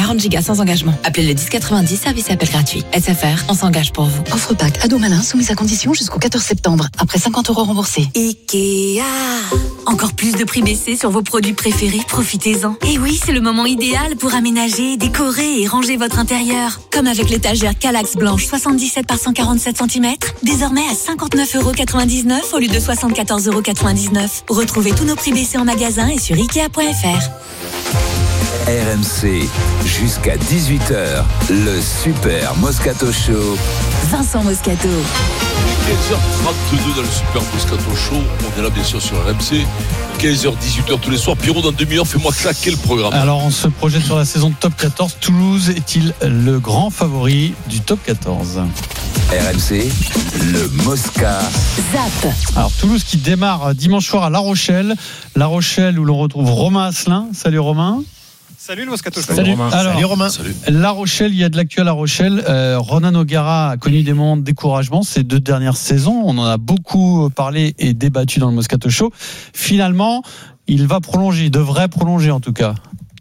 40 gigas sans engagement. Appelez le 1090, service appel gratuit. SFR, on s'engage pour vous. Offre pack ado malin soumise à condition jusqu'au 14 septembre. Après 50 € remboursés. Ikea. Encore plus de prix baissés sur vos produits préférés, profitez-en. Et oui, c'est le moment idéal pour aménager, décorer et ranger votre intérieur. Comme avec l'étagère Kallax blanche 77 par 147 cm, désormais à 59,99 € au lieu de 74,99 €. Retrouvez tous nos prix baissés en magasin et sur Ikea.fr. RMC, jusqu'à 18h, le Super Moscato Show. Vincent Moscato. 15h32 dans le Super Moscato Show. On est là bien sûr sur RMC. 15h-18h tous les soirs. Pierrot, dans demi-heure, fais-moi claquer le programme. Alors on se projette sur la saison de Top 14. Toulouse est-il le grand favori du Top 14 ? RMC, le Mosca. Zap. Alors Toulouse qui démarre dimanche soir à La Rochelle. La Rochelle où l'on retrouve Romain Asselin. Salut Romain. Salut le Moscato Show. Salut Romain. Alors, salut Romain. Salut. La Rochelle, il y a de l'actu à La Rochelle. Ronan O'Gara a connu des moments de découragement ces 2 dernières saisons. On en a beaucoup parlé et débattu dans le Moscato Show. Finalement, il va prolonger, il devrait prolonger en tout cas.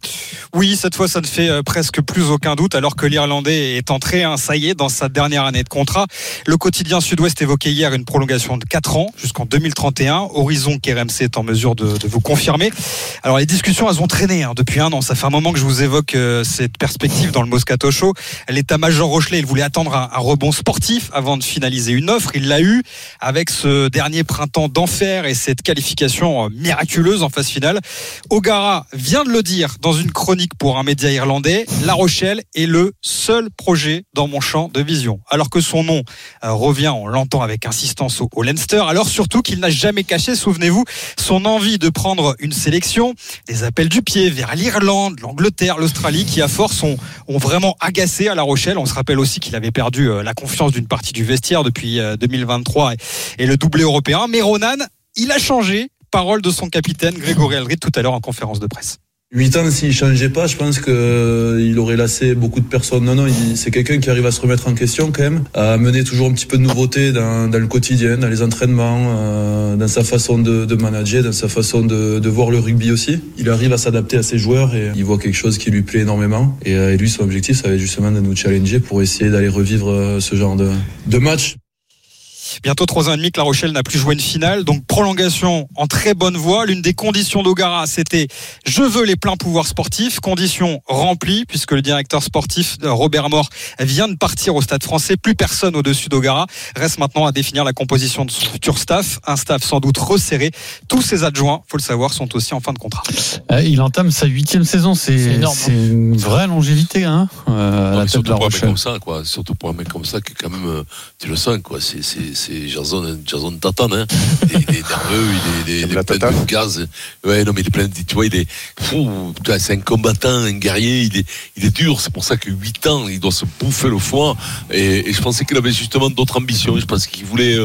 Oui, cette fois, ça ne fait presque plus aucun doute, alors que l'Irlandais est entré, ça y est, dans sa dernière année de contrat. Le quotidien Sud-Ouest évoquait hier une prolongation de 4 ans, jusqu'en 2031, horizon qu'RMC est en mesure de vous confirmer. Alors, les discussions, elles ont traîné depuis 1 an. Ça fait un moment que je vous évoque cette perspective dans le Moscato Show. L'état-major rochelais, il voulait attendre un rebond sportif avant de finaliser une offre. Il l'a eu avec ce dernier printemps d'enfer et cette qualification miraculeuse en phase finale. O'Gara vient de le dire dans une chronique pour un média irlandais, La Rochelle est le seul projet dans mon champ de vision. Alors que son nom revient, on l'entend avec insistance au Leinster, alors surtout qu'il n'a jamais caché, souvenez-vous, son envie de prendre une sélection, des appels du pied vers l'Irlande, l'Angleterre, l'Australie, qui à force ont vraiment agacé à La Rochelle. On se rappelle aussi qu'il avait perdu la confiance d'une partie du vestiaire depuis 2023 et le doublé européen. Mais Ronan, il a changé, parole de son capitaine Grégory Alldritt tout à l'heure en conférence de presse. 8 ans, s'il changeait pas, je pense qu'il aurait lassé beaucoup de personnes. Non, c'est quelqu'un qui arrive à se remettre en question quand même, à amener toujours un petit peu de nouveauté dans le quotidien, dans les entraînements, dans sa façon de manager, dans sa façon de voir le rugby aussi. Il arrive à s'adapter à ses joueurs et il voit quelque chose qui lui plaît énormément. Et lui, son objectif, ça va être justement de nous challenger pour essayer d'aller revivre ce genre de match. Bientôt 3 ans et demi que La Rochelle n'a plus joué une finale, donc prolongation en très bonne voie. L'une des conditions d'O'Gara, c'était « Je veux les pleins pouvoirs sportifs », condition remplie puisque le directeur sportif Robert Moore vient de partir au Stade Français. Plus personne au-dessus d'O'Gara. Reste maintenant à définir la composition de son futur staff, un staff sans doute resserré. Tous ses adjoints, faut le savoir, sont aussi en fin de contrat. Il entame sa 8e saison, c'est énorme. C'est une vraie longévité à la tête de La Rochelle. Comme ça, quoi. Surtout pour un mec comme ça qui est quand même, tu le sens, quoi. C'est Jason Tatan, hein. Il est nerveux, il est plein de gaz. Ouais, non, mais il est plein de, tu vois, il est fou. C'est un combattant, un guerrier, il est dur. C'est pour ça que 8 ans, il doit se bouffer le foie. Et je pensais qu'il avait justement d'autres ambitions. Je pensais qu'il voulait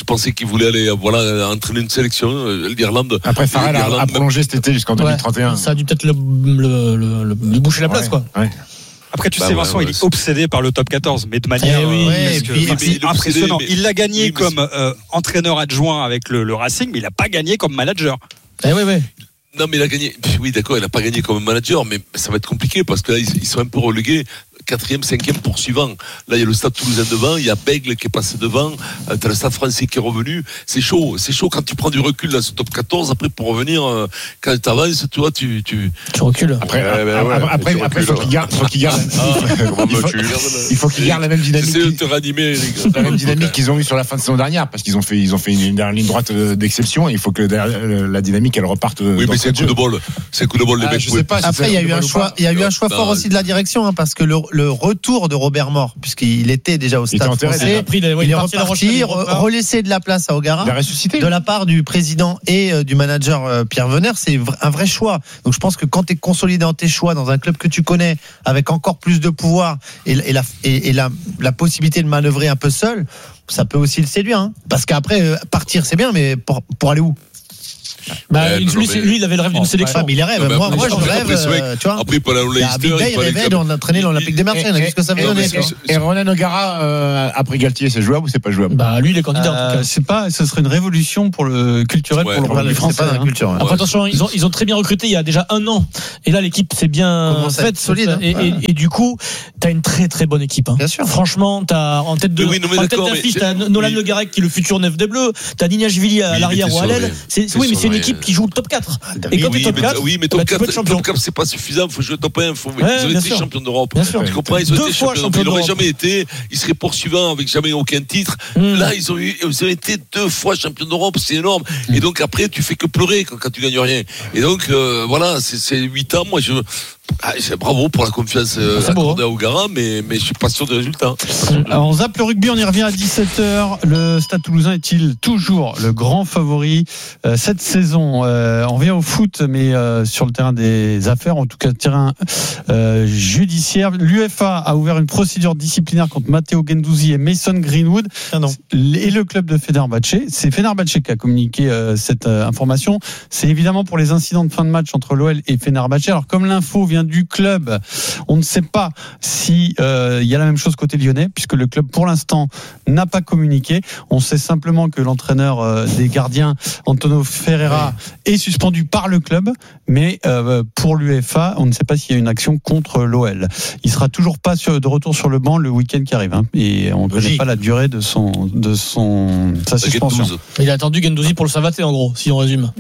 aller, entraîner une sélection, l'Irlande. Après, Farrell a prolongé cet été jusqu'en 2031. Ça a dû peut-être lui boucher la place, quoi. Ouais. Après, tu sais, Vincent, il est obsédé par le top 14, mais de manière impressionnante. Il l'a gagné comme entraîneur adjoint avec le Racing, mais il n'a pas gagné comme manager. Non, mais il a gagné. Oui, d'accord, il n'a pas gagné comme manager, mais ça va être compliqué parce que là, ils sont un peu relégués. 4e, 5e poursuivant. Là, il y a le Stade Toulousain devant, il y a Bègle qui est passé devant, t'as le Stade Français qui est revenu. C'est chaud quand tu prends du recul dans ce top 14. Après, pour revenir, quand tu avances, tu vois, tu recules. Après, il faut qu'il garde la même dynamique. J'essaie de te ranimer, les gars. La même dynamique qu'ils ont eu sur la fin de saison dernière, parce qu'ils ont fait une dernière ligne droite d'exception, et il faut que la dynamique, elle reparte. Oui, mais c'est un coup de bol. C'est un coup de bol, les mecs. Je sais pas. Après, il y a eu un choix fort aussi de la direction, parce que le retour de Robert Moore, puisqu'il était déjà au Stade Français, il est reparti, relaissé de la place à O'Gara, de la part du président et du manager Pierre Venère. C'est un vrai choix. Donc je pense que quand tu es consolidé dans tes choix, dans un club que tu connais, avec encore plus de pouvoir et la possibilité de manœuvrer un peu seul, ça peut aussi le séduire. Parce qu'après, partir c'est bien, mais pour aller où ? Lui, il avait le rêve d'une sélection. Mais il rêve. Moi, je rêve. Tu vois. Après, Paul Leicester, il rêvait d'entraîner l'Olympique de Marseille. Qu'est-ce que ça veut donner? Et Ronan O'Gara, après Galtier, c'est jouable ou c'est pas jouable? Lui, il est candidat en tout cas. Ce serait une révolution pour le culturel, pour le rugby français. Après, attention, ils ont très bien recruté il y a déjà 1 an. Et là, l'équipe s'est bien faite, solide. Et du coup, t'as une très très bonne équipe. Bien sûr. Franchement, t'as en tête d'affiche, t'as Nolan Le Garec qui est le futur neuf des Bleus. T'as Nignashvili à l'arrière ou à l'aile. Oui, mais c'est une équipe qui joue le top 4. Et quand tu es top 4, oui, mais top 4, c'est pas suffisant. Il faut jouer top 1. Ils ont été champions d'Europe. Tu comprends? Ils ont été champions d'Europe. Ils n'auraient jamais été. Ils seraient poursuivants avec jamais aucun titre. Là, ils ont été 2 fois champions d'Europe. C'est énorme. Et donc après, tu fais que pleurer quand tu gagnes rien. Et donc voilà, c'est 8 ans. Moi, bravo pour la confiance accordée à O'Gara, mais je suis pas sûr des résultats. Alors, on zappe le rugby, on y revient à 17h. Le Stade Toulousain est-il toujours le grand favori cette saison? On revient au foot, mais sur le terrain des affaires, en tout cas terrain judiciaire. L'UEFA a ouvert une procédure disciplinaire contre Matteo Guendouzi et Mason Greenwood et le club de Fenerbahçe. C'est Fenerbahçe qui a communiqué cette information. C'est évidemment pour les incidents de fin de match entre l'OL et Fenerbahçe. Alors comme l'info vient du club, on ne sait pas si il y a la même chose côté lyonnais, puisque le club pour l'instant n'a pas communiqué. On sait simplement que l'entraîneur des gardiens, Antonio Ferreira, est suspendu par le club, mais pour l'UEFA, on ne sait pas s'il y a une action contre l'OL. Il sera toujours pas de retour sur le banc le week-end qui arrive, et on ne connaît pas la durée de sa suspension. Il a attendu Guendouzi pour le savater, en gros, si on résume.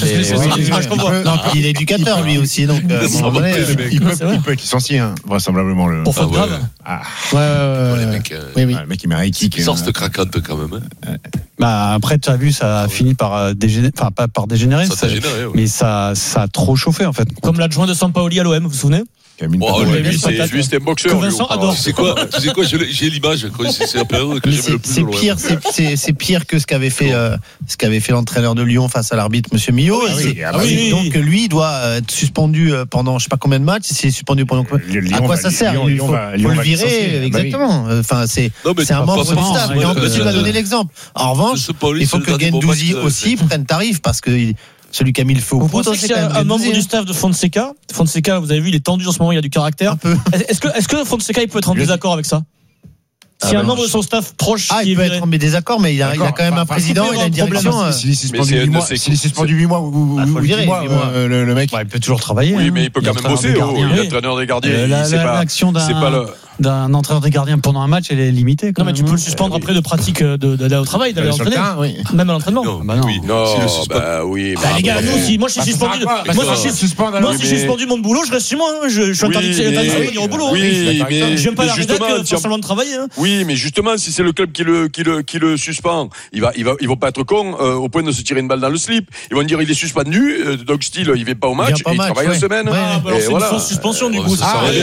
Il est éducateur lui aussi, donc il peut être licencié, vraisemblablement. Pour faute grave. Les mecs, le mec il met un éthique. Il sort cette craquante quand même. Après, tu as vu, ça a fini par dégénérer, enfin pas par dégénérer, mais ça a trop chauffé en fait. Comme l'adjoint de Sampaoli à l'OM, vous vous souvenez? Lui, c'était un boxeur. Vincent adore. Tu sais quoi, j'ai l'image. C'est la période que j'aimais le plus. C'est pire que ce qu'avait fait l'entraîneur de Lyon face à l'arbitre, Monsieur Millot. Donc lui, il doit être suspendu pendant je sais pas combien de matchs. S'il est suspendu pendant à quoi ça sert? Il faut le virer, exactement. Enfin, c'est un membre du staff. Et en plus, il va donner l'exemple. En revanche, il faut que Guendouzi aussi prenne tarif parce que celui qui a mis le feu au poteau, c'est un membre du staff de Fonseca. Fonseca, vous avez vu, il est tendu en ce moment, il y a du caractère. Est-ce que Fonseca, il peut être en désaccord avec ça? Si un membre de son staff proche il peut être en désaccord, mais il a quand même un président, il a une direction. S'il est suspendu 8 mois ou 10 mois, le mec, il peut toujours travailler. Oui, mais il peut quand même bosser. L'entraîneur des gardiens, l'action d'un entraîneur des gardiens pendant un match, elle est limitée. Non, mais tu peux le suspendre après de pratique d'aller au travail, d'aller entraîner. Même à l'entraînement. Oui. Les gars, moi, je suis suspendu. Moi, si je suis suspendu mon boulot, je reste chez moi. Je suis interdit de venir au boulot. Oui, mais j'aime pas la rédac, pas seulement de travailler. Oui, mais justement, si c'est le club qui le suspend, ils vont pas être cons au point de se tirer une balle dans le slip. Ils vont dire il est suspendu, donc style il va pas au match et il travaille en semaine. C'est une fausse suspension du coup.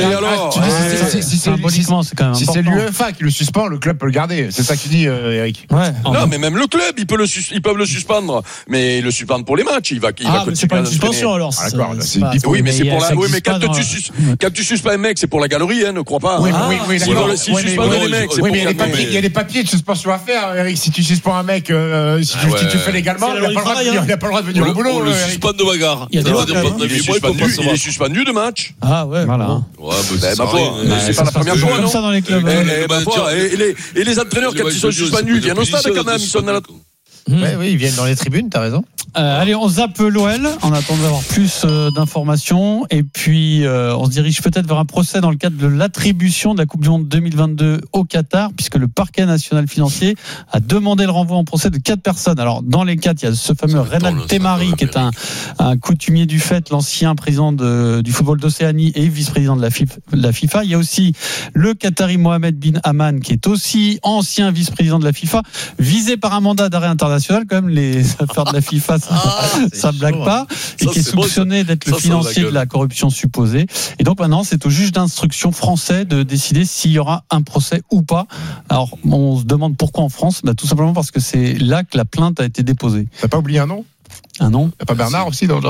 C'est quand même si c'est l'UEFA qui le suspend, le club peut le garder. C'est ça que tu dis, Eric. Non, mais même le club, ils peuvent le suspendre, mais ils le suspendent pour les matchs. Il va c'est pas une suspension alors. Oui, mais c'est pour la. Oui, mais quand tu suspends un mec, c'est pour la galerie, ne crois pas. Oui, si tu suspends les mecs, c'est pour. Il y a des papiers de suspension à faire, Eric. Si tu suspends un mec, si tu fais légalement, il n'a pas le droit de venir au boulot. On le suspend de bagarre. Il est suspendu de match. Ah ouais, voilà. C'est pas la première fois, non? Ça dans les clubs. Et les entraîneurs, quand ils sont suspendus, ils viennent au stade quand même. Ils sont dans la. Oui, ils viennent dans les tribunes, t'as raison. Allez, on zappe l'OL en attendant d'avoir plus d'informations et puis on se dirige peut-être vers un procès dans le cadre de l'attribution de la Coupe du Monde 2022 au Qatar, puisque le parquet national financier a demandé le renvoi en procès de 4 personnes. Alors dans les 4, il y a ce fameux Reynald Temari qui est un coutumier du fait, l'ancien président du football d'Océanie et vice-président de la FIFA. Il y a aussi le Qatari Mohamed bin Haman qui est aussi ancien vice-président de la FIFA, visé par un mandat d'arrêt international. Quand même, les affaires de la FIFA, ça blague pas, et qui est soupçonné d'être le financier de la corruption supposée. Et donc maintenant, c'est au juge d'instruction français de décider s'il y aura un procès ou pas. Alors, on se demande pourquoi en France. Tout simplement parce que c'est là que la plainte a été déposée. T'as pas oublié un nom? Un nom? T'as pas Bernard aussi dans le...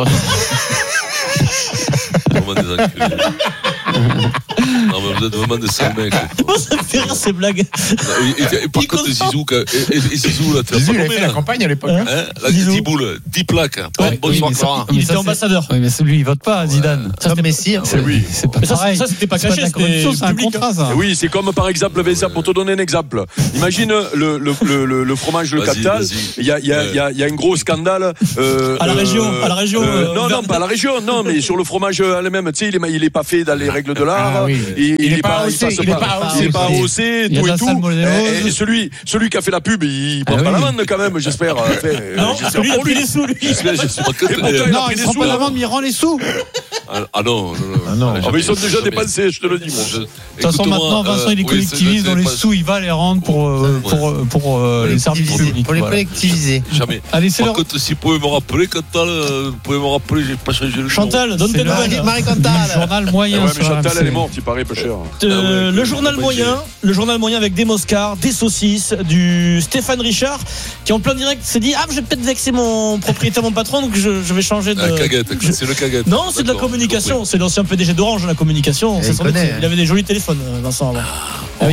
vous êtes vraiment des sales mecs. Moi, ça me fait rire ces blagues. Et par contre, Zizou, là, tu Zizou, il a fait la campagne à l'époque. La Ziboule, 10 plaques. Bonsoir, Clara. Il était ambassadeur. Oui, mais celui, il vote pas, Zidane. Ça, c'était Messi. C'est pas pareil. Ça, c'était pas caché, c'est un contrat, ça. Oui, c'est comme par exemple, Vincent, pour te donner un exemple. Imagine le fromage de Captal. Il y a un gros scandale. À la région. Non, pas à la région. Non, mais sur le fromage elle-même, tu sais, il est pas fait dans les règles de l'art. Il est pas AOC. Il est pas AOC, tout et tout. Et celui qui a fait la pub, il prend pas l'amende quand même, j'espère. Non, lui, il a pris les sous, lui. Non, il prend pas l'amende, mais il rend les sous. Ah non. Mais ils sont déjà dépensés, je te le dis, moi. De toute façon, maintenant, Vincent, il les collectivise. Dans les sous, il va les rendre pour les services publics. Pour les collectiviser. Jamais. Allez, c'est par contre, si vous pouvez me rappeler, Chantal, j'ai pas changé le Chantal, donne tes nouvelles. Marie-Chantal. Le journal moyen. Ouais, mais Chantal, elle est morte, il paraît peu cher. Le journal moyen avec des Moscars, des saucisses, du Stéphane Richard, qui en plein direct s'est dit, je vais peut-être vexer mon propriétaire, mon patron, donc je vais changer de. C'est le caguette. Non, c'est de la communication. C'est l'ancien PDG d'Orange, la communication. Il avait des jolis téléphones, Vincent, avant. Oui.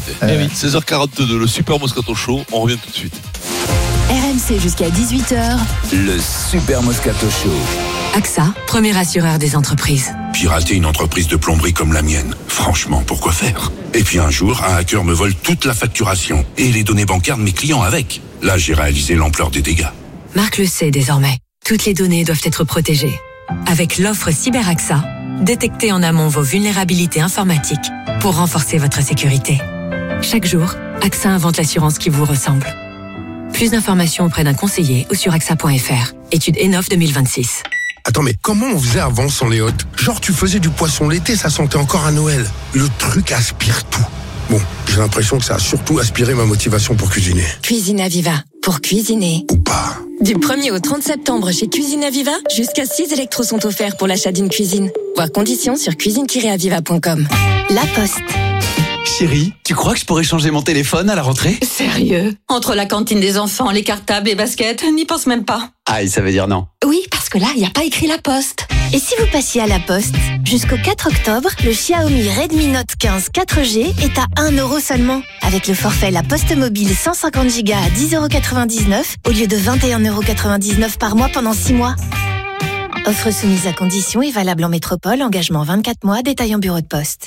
16h42, le Super Moscato Show. On revient tout de suite. RMC jusqu'à 18h. Le Super Moscato Show. AXA, premier assureur des entreprises. Pirater une entreprise de plomberie comme la mienne, franchement, pourquoi faire? Et puis un jour, un hacker me vole toute la facturation et les données bancaires de mes clients avec. Là, j'ai réalisé l'ampleur des dégâts. Marc le sait désormais. Toutes les données doivent être protégées. Avec l'offre CyberAXA, détectez en amont vos vulnérabilités informatiques pour renforcer votre sécurité. Chaque jour, AXA invente l'assurance qui vous ressemble. Plus d'informations auprès d'un conseiller ou sur AXA.fr. Étude ENOF 2026. Attends, mais comment on faisait avant sans les hôtes? Genre, tu faisais du poisson l'été, ça sentait encore à Noël. Le truc aspire tout. Bon, j'ai l'impression que ça a surtout aspiré ma motivation pour cuisiner. Cuisine Aviva, pour cuisiner. Ou pas. Du 1er au 30 septembre chez Cuisine Aviva, jusqu'à 6 électros sont offerts pour l'achat d'une cuisine. Voir conditions sur cuisine-aviva.com. La Poste. Chérie, tu crois que je pourrais changer mon téléphone à la rentrée? Sérieux? Entre la cantine des enfants, les cartables, les baskets, n'y pense même pas. Ah, ça veut dire non. Oui, parce que là, il n'y a pas écrit La Poste. Et si vous passiez à La Poste? Jusqu'au 4 octobre, le Xiaomi Redmi Note 15 4G est à 1 € seulement. Avec le forfait La Poste Mobile 150 Go à 10,99 € au lieu de 21,99 € par mois pendant 6 mois. Offre soumise à conditions et valable en métropole, engagement 24 mois, détail en bureau de poste.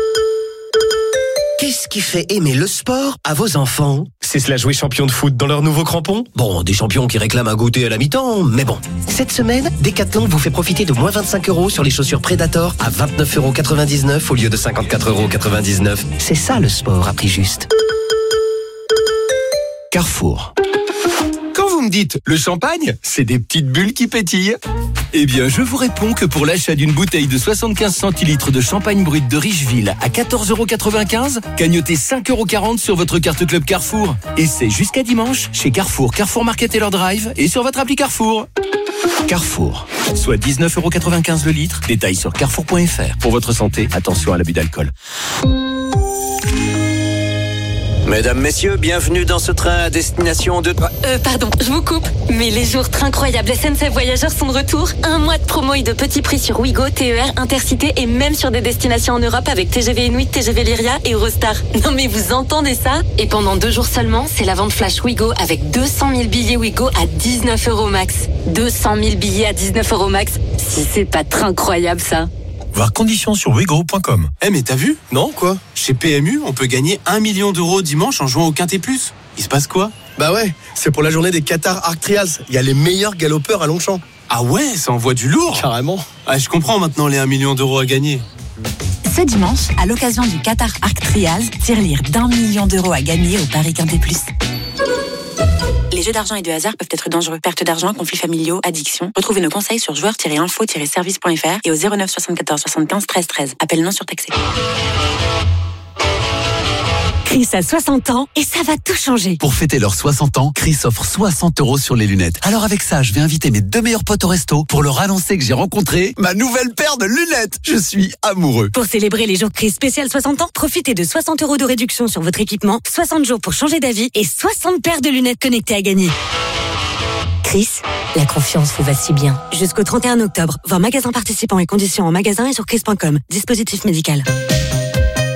Qu'est-ce qui fait aimer le sport à vos enfants? C'est cela jouer champion de foot dans leurs nouveaux crampons? Bon, des champions qui réclament un goûter à la mi-temps, mais bon. Cette semaine, Decathlon vous fait profiter de moins 25 € sur les chaussures Predator à 29,99 € au lieu de 54,99 €. C'est ça le sport à prix juste. Carrefour. Quand vous me dites le champagne, c'est des petites bulles qui pétillent. Eh bien, je vous réponds que pour l'achat d'une bouteille de 75 centilitres de champagne brut de Richeville à 14,95 €, gagnotez 5,40 € sur votre carte Club Carrefour. Et c'est jusqu'à dimanche chez Carrefour, Carrefour Market et leur Drive et sur votre appli Carrefour. Carrefour, soit 19,95 € le litre. Détail sur carrefour.fr. Pour votre santé, attention à l'abus d'alcool. Mesdames, messieurs, bienvenue dans ce train à destination de... Pardon, je vous coupe. Mais les jours incroyables SNCF Voyageurs sont de retour. 1 mois de promo et de petits prix sur Ouigo, TER, Intercité et même sur des destinations en Europe avec TGV Inuit, TGV Lyria et Eurostar. Non mais vous entendez ça? Et pendant 2 jours seulement, c'est la vente flash Ouigo avec 200 000 billets Ouigo à 19 € max. 200 000 billets à 19 € max. Si c'est pas très incroyable ça. Voir conditions sur Ouigo.com. Mais t'as vu? Non, quoi? Chez PMU, on peut gagner 1 million € dimanche en jouant au Quintet Plus. Il se passe quoi? Bah ouais, c'est pour la journée des Qatar Arc Trials. Il y a les meilleurs galopeurs à Longchamp. Ah ouais, ça envoie du lourd. Carrément. Ah, je comprends maintenant les 1 million € à gagner. Ce dimanche, à l'occasion du Qatar Arc Trials, tirelire d'1 million € à gagner au Paris Quintet Plus. Les jeux d'argent et de hasard peuvent être dangereux. Perte d'argent, conflits familiaux, addiction. Retrouvez nos conseils sur joueurs-info-service.fr et au 09 74 75 13 13. Appel non surtaxé. Chris a 60 ans et ça va tout changer. Pour fêter leurs 60 ans, Chris offre 60 € sur les lunettes. Alors avec ça, je vais inviter mes 2 meilleurs potes au resto pour leur annoncer que j'ai rencontré ma nouvelle paire de lunettes. Je suis amoureux. Pour célébrer les jours Chris spécial 60 ans, profitez de 60 € de réduction sur votre équipement, 60 jours pour changer d'avis et 60 paires de lunettes connectées à gagner. Chris, la confiance vous va si bien. Jusqu'au 31 octobre, voir magasin participants et conditions en magasin et sur chris.com. Dispositif médical.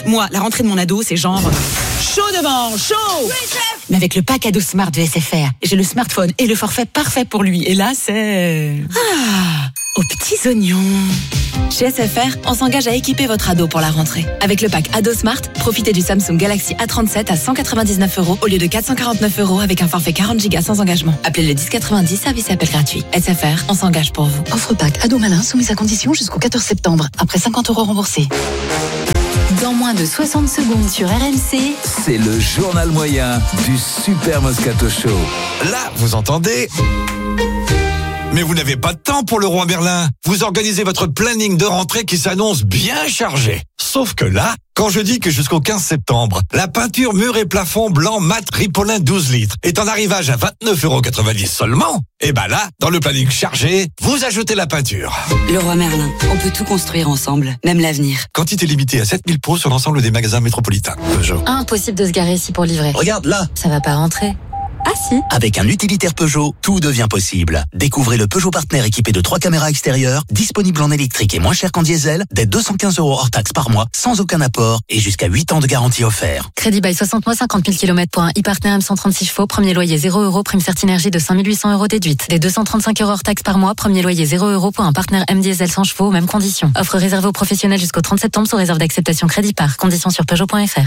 Moi, la rentrée de mon ado, c'est genre chaud devant, chaud. Oui, chef. Mais avec le pack ado Smart de SFR, j'ai le smartphone et le forfait parfait pour lui. Et là, c'est aux petits oignons. Chez SFR, on s'engage à équiper votre ado pour la rentrée. Avec le pack Ado Smart, profitez du Samsung Galaxy A37 à 199 € au lieu de 449 € avec un forfait 40 Go sans engagement. Appelez le 1090, service et appel gratuit. SFR, on s'engage pour vous. Offre pack Ado Malin soumise à condition jusqu'au 14 septembre. Après 50 € remboursés. Dans moins de 60 secondes sur RMC, c'est le journal moyen du Super Moscato Show. Là, vous entendez ? Mais vous n'avez pas de temps pour le roi Merlin. Vous organisez votre planning de rentrée qui s'annonce bien chargé. Sauf que là, quand je dis que jusqu'au 15 septembre, la peinture mur et plafond blanc mat Ripolin 12 litres est en arrivage à 29,90 € seulement, et ben là, dans le planning chargé, vous ajoutez la peinture. Le roi Merlin, on peut tout construire ensemble, même l'avenir. Quantité limitée à 7000 pots sur l'ensemble des magasins métropolitains. Peugeot. impossible de se garer ici pour livrer. Regarde là. Ça va pas rentrer. Ah si. Avec un utilitaire Peugeot, tout devient possible. Découvrez le Peugeot Partner équipé de 3 caméras extérieures, disponible en électrique et moins cher qu'en diesel, dès 215 € hors taxe par mois, sans aucun apport et jusqu'à 8 ans de garantie offert. Crédit by 60 mois, 50 000 km pour un e-Partner M136 chevaux, premier loyer 0 €, prime Certinergie de 5 800 € déduite. Dès 235 € hors taxe par mois, premier loyer 0 € pour un Partner M diesel 100 chevaux, mêmes conditions. Offre réservée aux professionnels jusqu'au 30 septembre sous réserve d'acceptation crédit par. Conditions sur Peugeot.fr.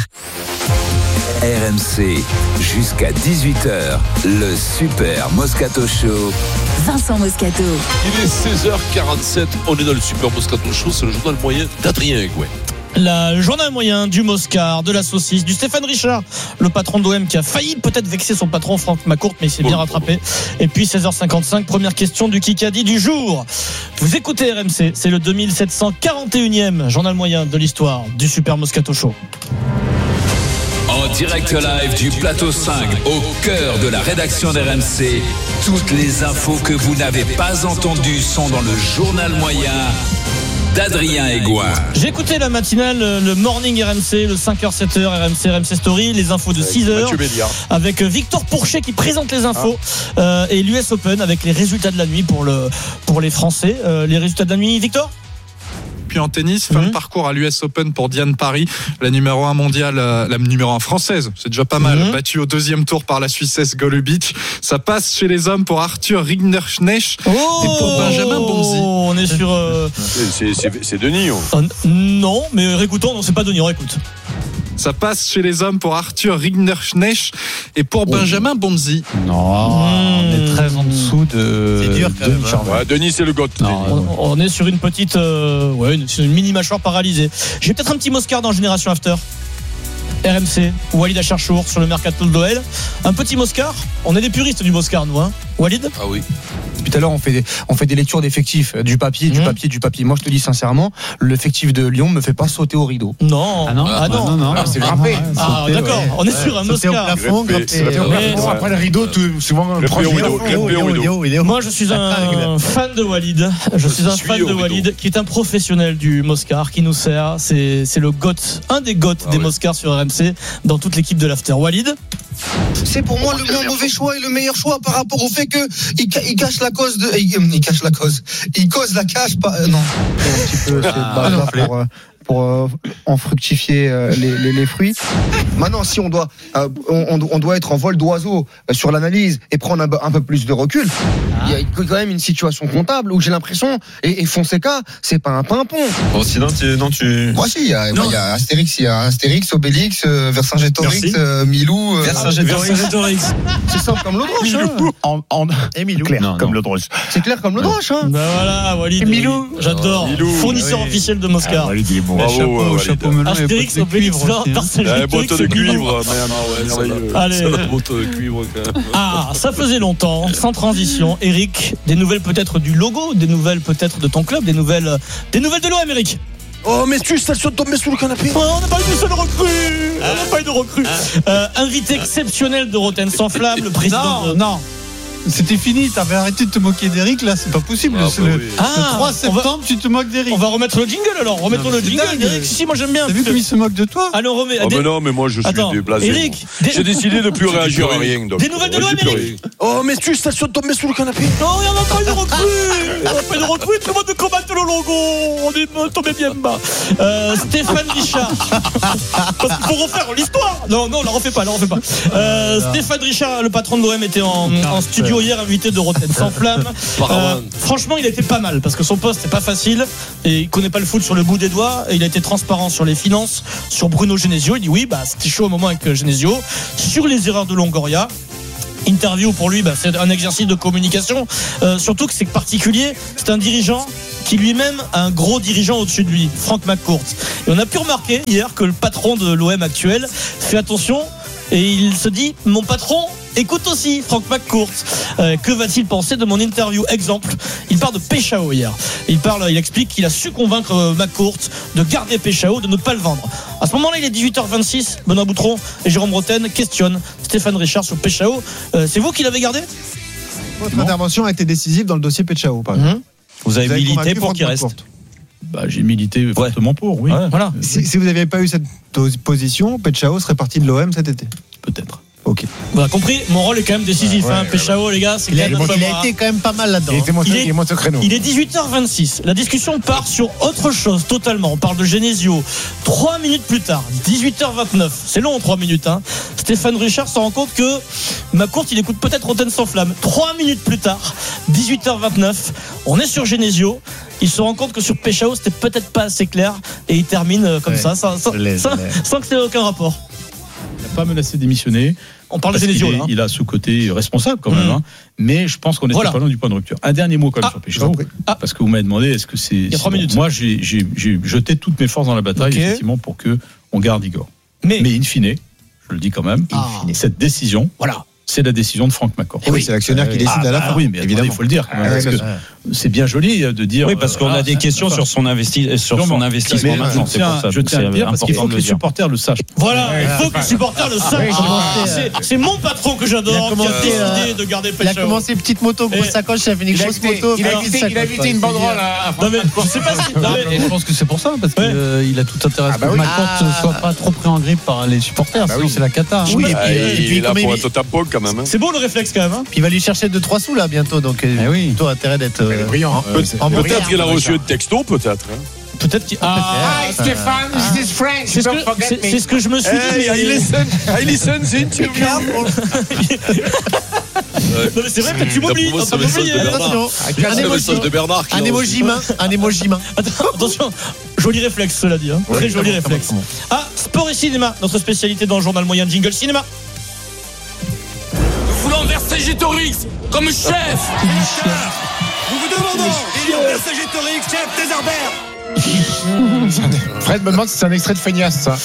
RMC, jusqu'à 18h, le Super Moscato Show. Vincent Moscato. Il est 16h47, on est dans le Super Moscato Show, c'est le journal moyen d'Adrien Egouin. Le journal moyen du Moscar, de la saucisse, du Stéphane Richard, le patron d'OM qui a failli peut-être vexer son patron Franck McCourt, mais il s'est bien rattrapé. Et puis 16h55, première question du Kikadi du jour. Vous écoutez RMC, c'est le 2741e journal moyen de l'histoire du Super Moscato Show. En direct live du plateau 5, au cœur de la rédaction d'RMC, toutes les infos que vous n'avez pas entendues sont dans le journal moyen d'Adrien Egouin. J'ai écouté la matinale, le morning RMC, le 5h, 7h, RMC Story, les infos de 6h, avec Victor Pourchet qui présente les infos, et l'US Open avec les résultats de la nuit pour les Français. Les résultats de la nuit, Victor ? Puis en tennis, fin de parcours à l'US Open pour Diane Parry, la numéro 1 mondiale, la numéro 1 française, c'est déjà pas mal, battue au deuxième tour par la Suissesse Golubic. Ça passe chez les hommes pour Arthur Rinderknecht et pour Benjamin Bonzi. On est sur... C'est Denis. Non, mais réécoutons, non, c'est pas Denis, on réécoute. Ça passe chez les hommes pour Arthur Rinderknecht et pour Benjamin Bonzi. Non, on est très en dessous de. C'est dur quand même. Ouais, Denis, c'est le GOAT. On est sur une petite, une mini mâchoire paralysée. J'ai peut-être un petit Moscar dans Génération After. RMC, Walid Acharchour sur le mercato de l'OL. Un petit Moscar. On est des puristes du Moscar, nous, hein. Walid ? Ah oui. Tout à l'heure, on fait des lectures d'effectifs, du papier. Moi, je te dis sincèrement, l'effectif de Lyon me fait pas sauter au rideau. Non. Ah non. C'est frappé. D'accord. On est sur un Moscar. Après le rideau, tout souvent proche du. Moi, je suis un fan de Walid. Je suis un fan de Walid, qui est un professionnel du Moscar, qui nous sert. C'est le GOAT, un des GOAT des Moscars sur RMC, dans toute l'équipe de l'After. Walid. C'est pour moi le moins mauvais choix et le meilleur choix par rapport au fait que il cache la cause de. Il cache la cause. Il cause la cache. Non. Un petit peu. Pour en fructifier les fruits. Maintenant, si on doit être en vol d'oiseau sur l'analyse et prendre un peu plus de recul, il y a quand même une situation comptable où j'ai l'impression, et Fonseca, c'est pas un pimpon. Bon, sinon, tu. Moi, si, il y a Astérix, Obélix, Vercingétorix, Milou. Vercingétorix. C'est simple comme l'eau de roche. Et Milou. Comme l'eau de roche. C'est clair comme l'eau de roche. Ben voilà, Walid. Et Milou. J'adore. Fournisseur officiel de Moscar. Walid, il est bon. Bravo, chapeau melon. Astérix, Obélix, botte de cuivre. Allez. C'est la botte de cuivre quand même. Ah, ça faisait longtemps. Sans transition, Eric, des nouvelles peut-être du logo, des nouvelles peut-être de ton club, des nouvelles de l'OM, Eric. Oh, mais tu ça sont tombés sous le canapé. Oh, on n'a pas eu de seul recrue. Invité exceptionnel de Rotten sans flamme, le président. Non. C'était fini, t'avais arrêté de te moquer d'Eric, là, c'est pas possible. Le 3 septembre, tu te moques d'Eric. On va remettre le jingle alors, remettons le jingle d'Eric. Si, moi j'aime bien. T'as vu comme il se moque de toi? Allez, on remet. Ah, mais non, mais moi je suis déblasé. Eric, j'ai décidé de plus réagir à rien. Des nouvelles de l'OM, Eric? Oh, mais tu stations de tomber sous le canapé. Non, il n'y en a pas eu de recrue. On n'a pas eu de recrue, tout le monde combattre le logo. On est tombé bien bas. Stéphane Richard. Parce qu'il faut refaire l'histoire. Non, on la refait pas. Stéphane Richard, le patron de l'OM, était en studio hier, invité de Rotten sans flamme. Franchement, il a été pas mal parce que son poste n'est pas facile et il connaît pas le foot sur le bout des doigts. Et il a été transparent sur les finances, sur Bruno Genesio. Il dit oui, c'était chaud au moment avec Genesio, sur les erreurs de Longoria. Interview pour lui, c'est un exercice de communication, surtout que c'est particulier. C'est un dirigeant qui lui-même a un gros dirigeant au-dessus de lui, Frank McCourt. Et on a pu remarquer hier que le patron de l'OM actuel fait attention et il se dit, mon patron écoute aussi Frank McCourt. Que va-t-il penser de mon interview? Exemple, il parle de Péchao hier. Il explique qu'il a su convaincre McCourt de garder Péchao, de ne pas le vendre. À ce moment-là, il est 18h26. Benoît Boutron et Jérôme Rotten questionnent Stéphane Richard sur Péchao. C'est vous qui l'avez gardé? Votre intervention a été décisive dans le dossier Péchao, par exemple. Vous avez milité pour qu'il reste. J'ai milité fortement pour, oui. Ouais. Voilà. Si vous n'aviez pas eu cette position, Péchao serait parti de l'OM cet été. Peut-être. Ok. Vous avez compris, mon rôle est quand même décisif. Péchao, les gars, c'est il a été quand même pas mal là-dedans. Il est 18h26. La discussion part sur autre chose totalement. On parle de Genesio. 3 minutes plus tard, 18h29. C'est long, 3 minutes. Stéphane Richard se rend compte que McCourt, il écoute peut-être Rotten sans flamme. 3 minutes plus tard, 18h29. On est sur Genesio. Il se rend compte que sur Péchao, c'était peut-être pas assez clair. Et il termine comme ça, sans que ça ait aucun rapport. Il n'a pas menacé de démissionner. On parle de Genesio, là. Il a ce côté responsable quand même. Mais je pense qu'on était pas loin du point de rupture. Un dernier mot quand même sur Péchao. Parce que vous m'avez demandé, est-ce que c'est. Il y a 3 minutes. Moi, j'ai jeté toutes mes forces dans la bataille, effectivement, pour qu'on garde Igor. Mais in fine, je le dis quand même, cette décision. C'est la décision de Frank McCourt. Oui, c'est l'actionnaire qui décide à la fin. Oui, mais évidemment, il faut le dire. Quand même, parce que c'est bien joli de dire. Oui, parce qu'on a des questions sur son investissement maintenant. Je tiens à le dire parce qu'il faut que les supporters le sachent. Voilà, il faut que les supporters le sachent. C'est mon patron que j'adore qui a décidé de garder Péchao. Il a commencé petite moto, grosse sacoche, il a fait une grosse moto. Il a évité une banderole. Non mais je sais pas si. Je pense que c'est pour ça, parce qu'il a tout intérêt à ce que McCourt ne soit pas trop pris en grippe par les supporters. Sinon, c'est la cata. Oui, et puis il a pour être tampon quand même. C'est beau le réflexe quand même. Puis il va lui chercher 2-3 sous là bientôt, donc plutôt intérêt d'être brillant. Peut-être qu'il a reçu un texto, peut-être. Peut-être qu'il. Hi Stéphane, this is French. C'est ce que je me suis dit. I listen, c'est une Non mais c'est vrai que tu m'oublies. Un message de Bernard. Un emoji main. Attention, joli réflexe cela dit. Très joli réflexe. Sport et cinéma, notre spécialité dans le journal moyen jingle cinéma. Nous voulons Vercingétorix comme chef. Nous vous demandons Vercingétorix, chef des Herbert. Fred me demande si c'est un extrait de Feignasse, ça.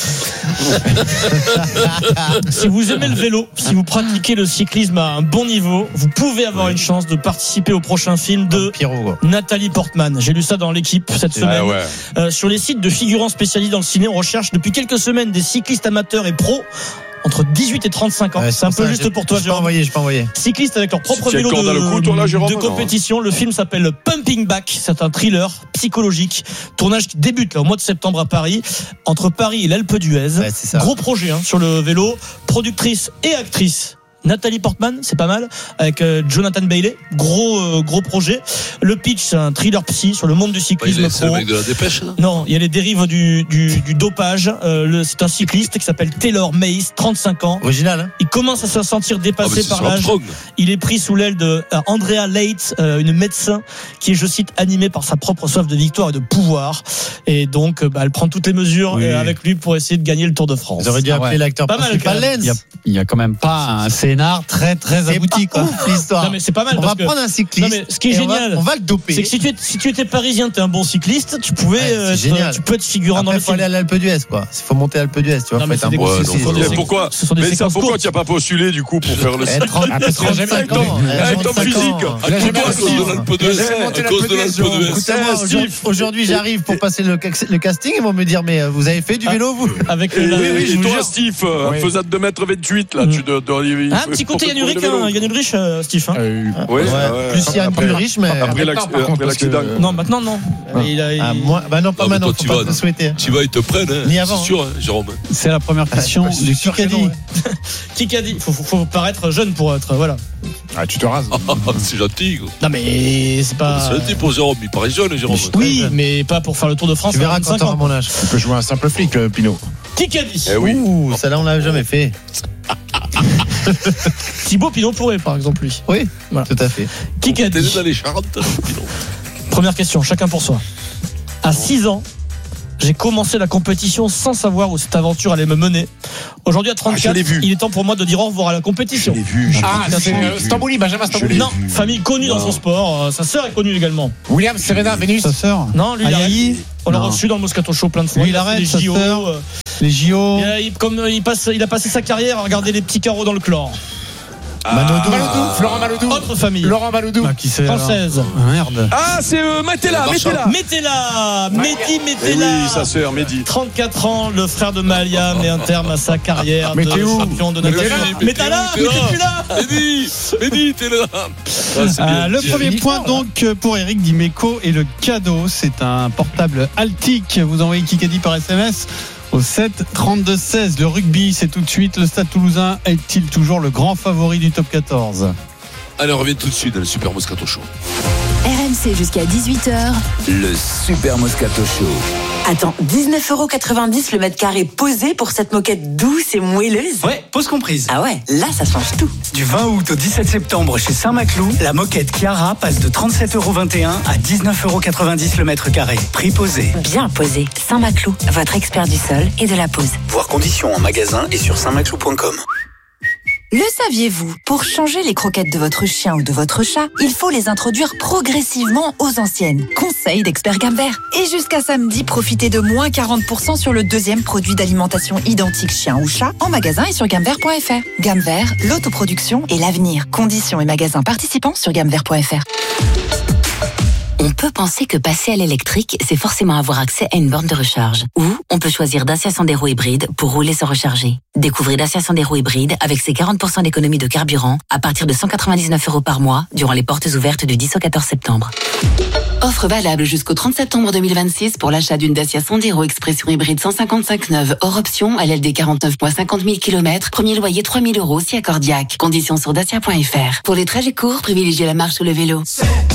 Si vous aimez le vélo, si vous pratiquez le cyclisme à un bon niveau, vous pouvez avoir une chance de participer au prochain film de Nathalie Portman. J'ai lu ça dans l'équipe cette semaine. Sur les sites de figurants spécialisés dans le ciné, on recherche depuis quelques semaines des cyclistes amateurs et pros entre 18 et 35 ans. C'est un peu juste pour toi, Jérôme. Je peux envoyer. Cyclistes avec leur propre vélo de compétition. Le film s'appelle Pumping Back. C'est un thriller psychologique. Tournage qui débute là, au mois de septembre à Paris, entre Paris et l'Alpe d'Huez. Gros projet sur le vélo. Productrice et actrice Nathalie Portman, c'est pas mal, avec Jonathan Bailey, gros projet. Le pitch, c'est un thriller psy sur le monde du cyclisme. C'est le mec de la Dépêche, là. Non, il y a les dérives du dopage. C'est un cycliste qui s'appelle Taylor Mays, 35 ans. Original. Il commence à se sentir dépassé par l'âge. Il est pris sous l'aile de Andrea Leitz, une médecin qui est, je cite, animée par sa propre soif de victoire et de pouvoir. Et donc, elle prend toutes les mesures avec lui pour essayer de gagner le Tour de France. Vous auriez dû appeler l'acteur principal Lenz. Il y a quand même pas un scénar très abouti, quoi. L'histoire. Non mais c'est pas mal. On va prendre un cycliste. Non mais ce qui est génial, on va le doper. C'est que si tu étais parisien, t'es un bon cycliste, tu pouvais, tu peux être figurant dans le film. Il faut aller à l'Alpe d'Huez, quoi. Il faut monter à l'Alpe d'Huez, tu vois. Pourquoi tu n'as pas postulé du coup pour faire le cycle? Avec ton physique. À cause de l'Alpe d'Huez. Aujourd'hui, j'arrive pour passer le casting. Ils vont me dire, mais vous avez fait du vélo, vous? Oui, toi, Steve, faisant 2m28 là, tu dois. un petit côté Yann Ulrich, Steve. Ouais. Plus Yann Ulrich, mais après l'accident. Non, maintenant non. Non, pas maintenant. Faut pas te souhaiter. Tu vas, ils te prennent. Ni avant. C'est sûr, Jérôme. C'est la première question du Kikadi. Kikadi. Faut paraître jeune pour être. Voilà. Ah, tu te rases. C'est gentil. Non, mais c'est pas. C'est gentil pour Jérôme. Il paraît jeune, Jérôme. Oui, mais pas pour faire le Tour de France. Tu verras quand t'auras mon âge. Tu peux jouer un simple flic, Pinot. Kikadi. Ouh, celle-là, on l'a jamais fait. Thibaut Pinot pourrait, par exemple, lui. Oui, voilà. Tout à fait. Kikadi. T'es dans les Charentes, Pinot. Première question, chacun pour soi. À 6 ans, j'ai commencé la compétition sans savoir où cette aventure allait me mener. Aujourd'hui, à 34, il est temps pour moi de dire au revoir à la compétition. Je l'ai vu. C'est Stambouli, Benjamin Stambouli. Non, famille connue dans son sport. Sa sœur est connue également. William Serena, Vénus. Sa sœur. Non, lui, on l'a reçu dans le Moscato Show plein de fois. Il arrête les JO. Les JO. Il a passé sa carrière à regarder les petits carreaux dans le chlore. Malodou. Florent Malodou. Autre famille. Laurent Malodou. Qui c'est Française. Merde. Ah, c'est Mettela. Mehdi Mettela. Oui, sa sœur, Mehdi. 34 ans, le frère de Malia met un terme à sa carrière de champion de natation. Mettela, mais t'es plus là. Mehdi, t'es là. Le premier point donc pour Eric Dimeco et le cadeau, c'est un portable Altic. Vous envoyez Kikadi par SMS au 7 32 16. Le rugby, c'est tout de suite. Le Stade Toulousain est-il toujours le grand favori du top 14? Allez, on revient tout de suite dans le Super Moscato Show. RMC jusqu'à 18h. Le Super Moscato Show. Attends, 19,90€ le mètre carré posé pour cette moquette douce et moelleuse? Ouais, pause comprise. Ah ouais, là ça change tout. Du 20 août au 17 septembre chez Saint-Maclou, la moquette Chiara passe de 37,21€ à 19,90€ le mètre carré. Prix posé. Bien posé. Saint-Maclou, votre expert du sol et de la pose. Voir conditions en magasin et sur saintmaclou.com. Le saviez-vous? Pour changer les croquettes de votre chien ou de votre chat, il faut les introduire progressivement aux anciennes. Conseil d'expert Gamme Vert. Et jusqu'à samedi, profitez de moins 40% sur le deuxième produit d'alimentation identique chien ou chat en magasin et sur gammevert.fr. Gamme Vert, l'autoproduction et l'avenir. Conditions et magasins participants sur gammevert.fr. On peut penser que passer à l'électrique, c'est forcément avoir accès à une borne de recharge. Ou on peut choisir Dacia Sandero hybride pour rouler sans recharger. Découvrez Dacia Sandero hybride avec ses 40% d'économie de carburant à partir de 199€ par mois durant les portes ouvertes du 10 au 14 septembre. Offre valable jusqu'au 30 septembre 2026 pour l'achat d'une Dacia Sandero Expression hybride 155 neuve hors option à LLD 49 mois 50 000 km. Premier loyer 3 000 € si accordiaque. Conditions sur dacia.fr. Pour les trajets courts, privilégiez la marche ou le vélo.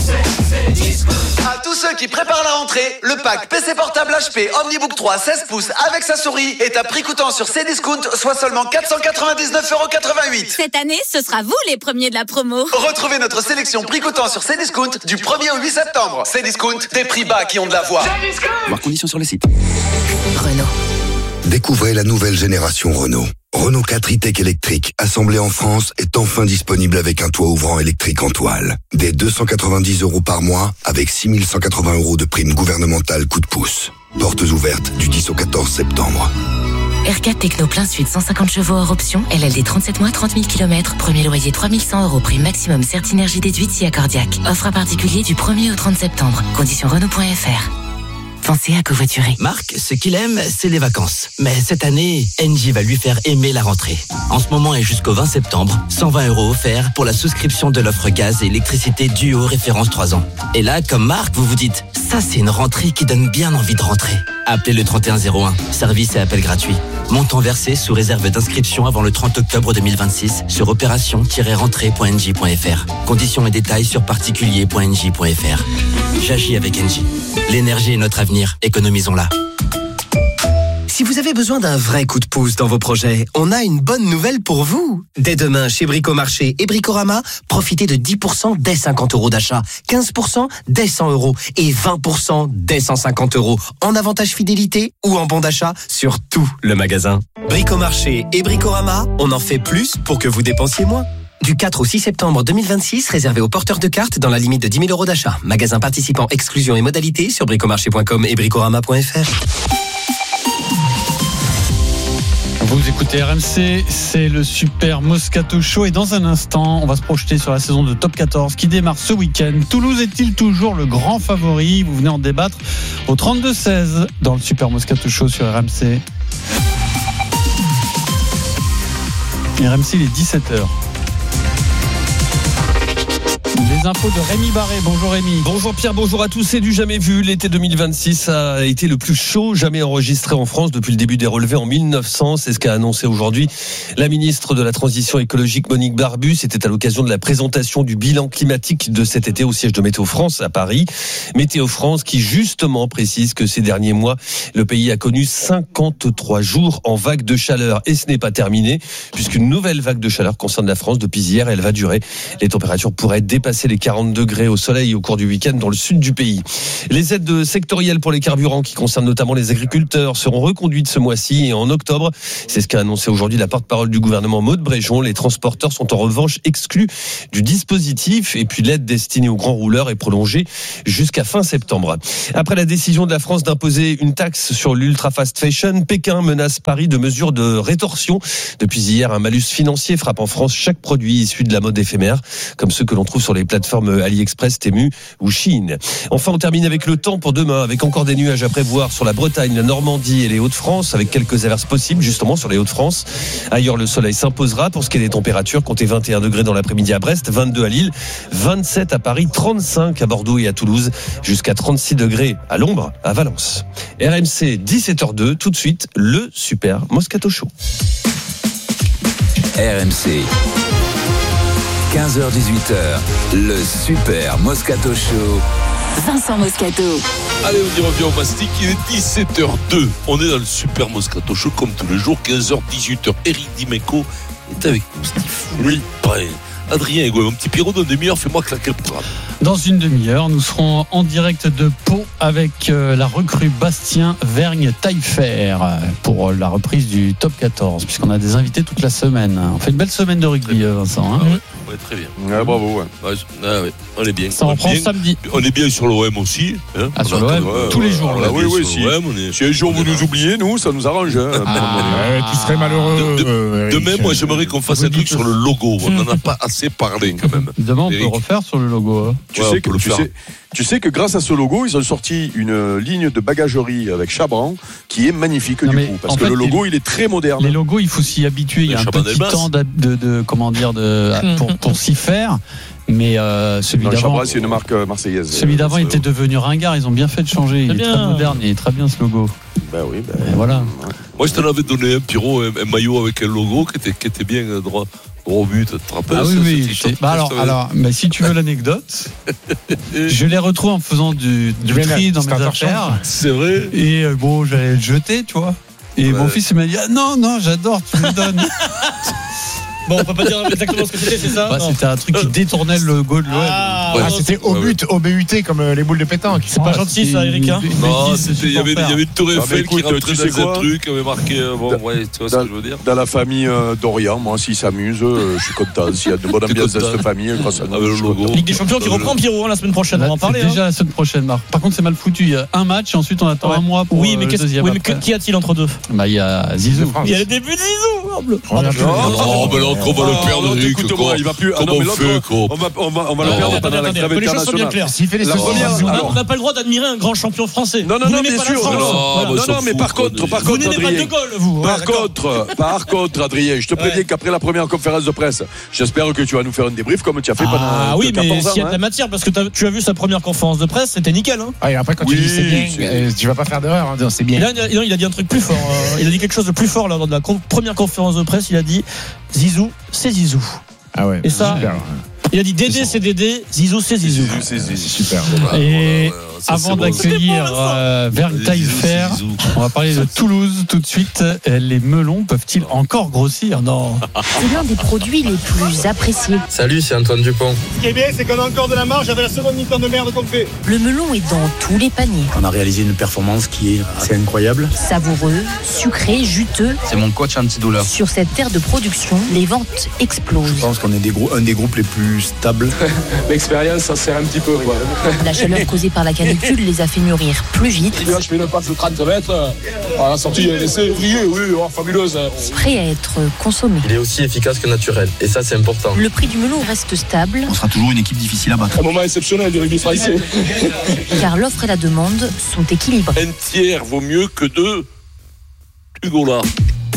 À tous ceux qui préparent la rentrée, le pack PC portable HP Omnibook 3 16 pouces avec sa souris est à prix coûtant sur Cdiscount, soit seulement 499,88€. Cette année, ce sera vous les premiers de la promo. Retrouvez notre sélection prix coûtant sur Cdiscount du 1er au 8 septembre. Cdiscount, des prix bas qui ont de la voix. Voir conditions sur le site. Renault. Découvrez la nouvelle génération Renault. Renault 4 e-Tech électrique, assemblé en France, est enfin disponible avec un toit ouvrant électrique en toile. Dès 290€ par mois, avec 6180€ de prime gouvernementale coup de pouce. Portes ouvertes du 10 au 14 septembre. R4 Techno plein sud, 150 chevaux hors option, LLD 37 mois, 30 000 km, premier loyer 3100€, prix maximum Certinergie déduite si accordiaque. Offre à particulier du 1er au 30 septembre. Conditions Renault.fr. Pensez à covoiturer. Marc, ce qu'il aime, c'est les vacances. Mais cette année, Engie va lui faire aimer la rentrée. En ce moment et jusqu'au 20 septembre, 120€ offerts pour la souscription de l'offre gaz et électricité Duo référence 3 ans. Et là, comme Marc, vous vous dites, ça c'est une rentrée qui donne bien envie de rentrer. Appelez le 3101, service et appel gratuit. Montant versé sous réserve d'inscription avant le 30 octobre 2026 sur opération-rentrée.engie.fr. Conditions et détails sur particulier.engie.fr. J'agis avec Engie. L'énergie est notre avenir, économisons-la. Si vous avez besoin d'un vrai coup de pouce dans vos projets, on a une bonne nouvelle pour vous. Dès demain, chez Bricomarché et Bricorama, profitez de 10% dès 50€ d'achat, 15% dès 100€ et 20% dès 150€ en avantage fidélité ou en bon d'achat sur tout le magasin. Bricomarché et Bricorama, on en fait plus pour que vous dépensiez moins. Du 4 au 6 septembre 2026, réservé aux porteurs de cartes dans la limite de 10 000€ d'achat. Magasin participant, exclusion et modalités sur bricomarché.com et bricorama.fr. Vous écoutez RMC, c'est le Super Moscato Show et dans un instant, on va se projeter sur la saison de Top 14 qui démarre ce week-end. Toulouse est-il toujours le grand favori? Vous venez en débattre au 32-16 dans le Super Moscato Show sur RMC. RMC, il est 17h. Les infos de Rémi Barré. Bonjour Rémi. Bonjour Pierre, bonjour à tous. C'est du jamais vu. L'été 2026 a été le plus chaud jamais enregistré en France depuis le début des relevés en 1900. C'est ce qu'a annoncé aujourd'hui la ministre de la Transition écologique Monique Barbu. C'était à l'occasion de la présentation du bilan climatique de cet été au siège de Météo France à Paris. Météo France qui justement précise que ces derniers mois, le pays a connu 53 jours en vague de chaleur. Et ce n'est pas terminé puisqu'une nouvelle vague de chaleur concerne la France depuis hier. Elle va durer. Les températures pourraient dépasser les 40 degrés au soleil au cours du week-end dans le sud du pays. Les aides sectorielles pour les carburants qui concernent notamment les agriculteurs seront reconduites ce mois-ci et en octobre. C'est ce qu'a annoncé aujourd'hui la porte-parole du gouvernement Maud Bréjon. Les transporteurs sont en revanche exclus du dispositif et puis l'aide destinée aux grands rouleurs est prolongée jusqu'à fin septembre. Après la décision de la France d'imposer une taxe sur l'ultra fast fashion, Pékin menace Paris de mesures de rétorsion. Depuis hier, un malus financier frappe en France chaque produit issu de la mode éphémère, comme ceux que l'on trouve sur les plateformes AliExpress, Temu ou Shein. Enfin, on termine avec le temps pour demain, avec encore des nuages à prévoir sur la Bretagne, la Normandie et les Hauts-de-France, avec quelques averses possibles justement sur les Hauts-de-France. Ailleurs, le soleil s'imposera. Pour ce qui est des températures, comptez 21 degrés dans l'après-midi à Brest, 22 à Lille, 27 à Paris, 35 à Bordeaux et à Toulouse, jusqu'à 36 degrés à l'ombre à Valence. RMC 17h02, tout de suite, le Super Moscato Show. RMC 15h-18h, le Super Moscato Show. Vincent Moscato. Allez, on y revient au mastic, il est 17h02. On est dans le Super Moscato Show comme tous les jours, 15h-18h. Eric Dimeco est avec nous, Steve. Oui. Adrien Egout, mon petit Pierrot, dans une demi-heure, fais-moi claquer le programme. Dans une demi-heure, nous serons en direct de Pau avec la recrue Bastien Vergne-Taillefer pour la reprise du top 14, puisqu'on a des invités toute la semaine. On fait une belle semaine de rugby, Vincent. Hein ouais, très bien. Ouais, bravo. Ouais, on est bien. Ça reprend samedi. On est bien sur l'OM aussi. Hein. Sur l'OM, tous les jours. Oui, si un jour vous nous oubliez, nous, ça nous arrange. Hein. Tu serais malheureux. Demain, moi, j'aimerais qu'on fasse un truc sur le logo. On n'en a pas assez parlé quand même. Demain, on peut refaire sur le logo. Tu sais que grâce à ce logo, ils ont sorti une ligne de bagagerie avec Chabran qui est magnifique du coup. Parce que le logo, il est très moderne. Les logos, il faut s'y habituer. Il y a un petit temps pour s'y faire. Mais celui d'avant, Chabran, c'est une marque marseillaise. Celui d'avant était devenu ringard. Ils ont bien fait de changer. Il est très moderne. Il est très bien ce logo. Voilà. Moi, je t'en avais donné un Pierrot, un maillot avec un logo qui était bien droit. Gros but, tu te rappelles? Ah oui. Alors, mais si tu veux l'anecdote, je l'ai retrouvé en faisant du tri dans mes affaires. C'est vrai. Et j'allais le jeter, tu vois. Et mon fils m'a dit non, j'adore, tu me donnes. Bon, on peut pas dire exactement ce que c'était, c'est ça? C'était un truc qui détournait le goal de l'OM. C'était au but, au BUT, comme les boules de pétanque. C'est pas gentil ça, Eric. Non, il y avait une tour Eiffel qui rentrait dans un truc, avait marqué. Tu vois ce que je veux dire? Dans la famille Dorian, moi, s'ils s'amusent, je suis content. S'il y a de bonne ambiance dans cette famille, grâce à le logo. Ligue des Champions qui reprend, Pierrot, la semaine prochaine. On va en parler. Déjà la semaine prochaine, Marc. Par contre, c'est mal foutu. Il y a un match, ensuite on attend un mois pour le deuxième. Oui, mais qui a-t-il entre deux? Il y a Zizou. Il y a le début de Zizou. Non, mais là, on va le perdre. Écoute-moi, il va plus. On va le perdre pendant la trêve internationale. On n'a pas le droit d'admirer un grand champion français. Non, bien sûr. Non, mais par contre, vous n'aimez pas de Gaulle, vous. Par contre, Adrien, je te préviens qu'après la première conférence de presse, j'espère que tu vas nous faire un débrief comme tu as fait pendant 14 ans. Ah oui, mais s'il y a de la matière, parce que tu as vu sa première conférence de presse, c'était nickel. Et après, quand tu dis c'est bien, tu vas pas faire d'erreur, c'est bien. Il a dit un truc plus fort. Il a dit quelque chose de plus fort lors de la première conférence de presse. Il a dit Zizou, c'est Zizou. Ah ouais. Et ça, super. Il a dit Dédé, c'est Dédé, Zizou, c'est Zizou. C'est super. Et avant d'accueillir Vergne-Taillefer, on va parler de Toulouse tout de suite. Les melons peuvent-ils encore grossir? Non. C'est l'un des produits les plus appréciés. Salut, c'est Antoine Dupont. Ce qui est bien, c'est qu'on a encore de la marge avec la seconde mi-temps de merde qu'on fait. Le melon est dans tous les paniers. On a réalisé une performance qui est assez incroyable. Savoureux, sucré, juteux. C'est mon coach antidouleur. Sur cette terre de production, les ventes explosent. Je pense qu'on est un des groupes les plus stables. L'expérience, ça sert un petit peu. Quoi. La chaleur causée par la canicule les a fait mûrir plus vite. Là, je fais une passe de 30 mètres. À la sortie, il y a un essai brillé, fabuleuse. Prêt à être consommé. Il est aussi efficace que naturel. Et ça, c'est important. Le prix du melon reste stable. On sera toujours une équipe difficile à battre. Un moment exceptionnel du rugby français. Car l'offre et la demande sont équilibrées. Un tiers vaut mieux que deux Hugo là.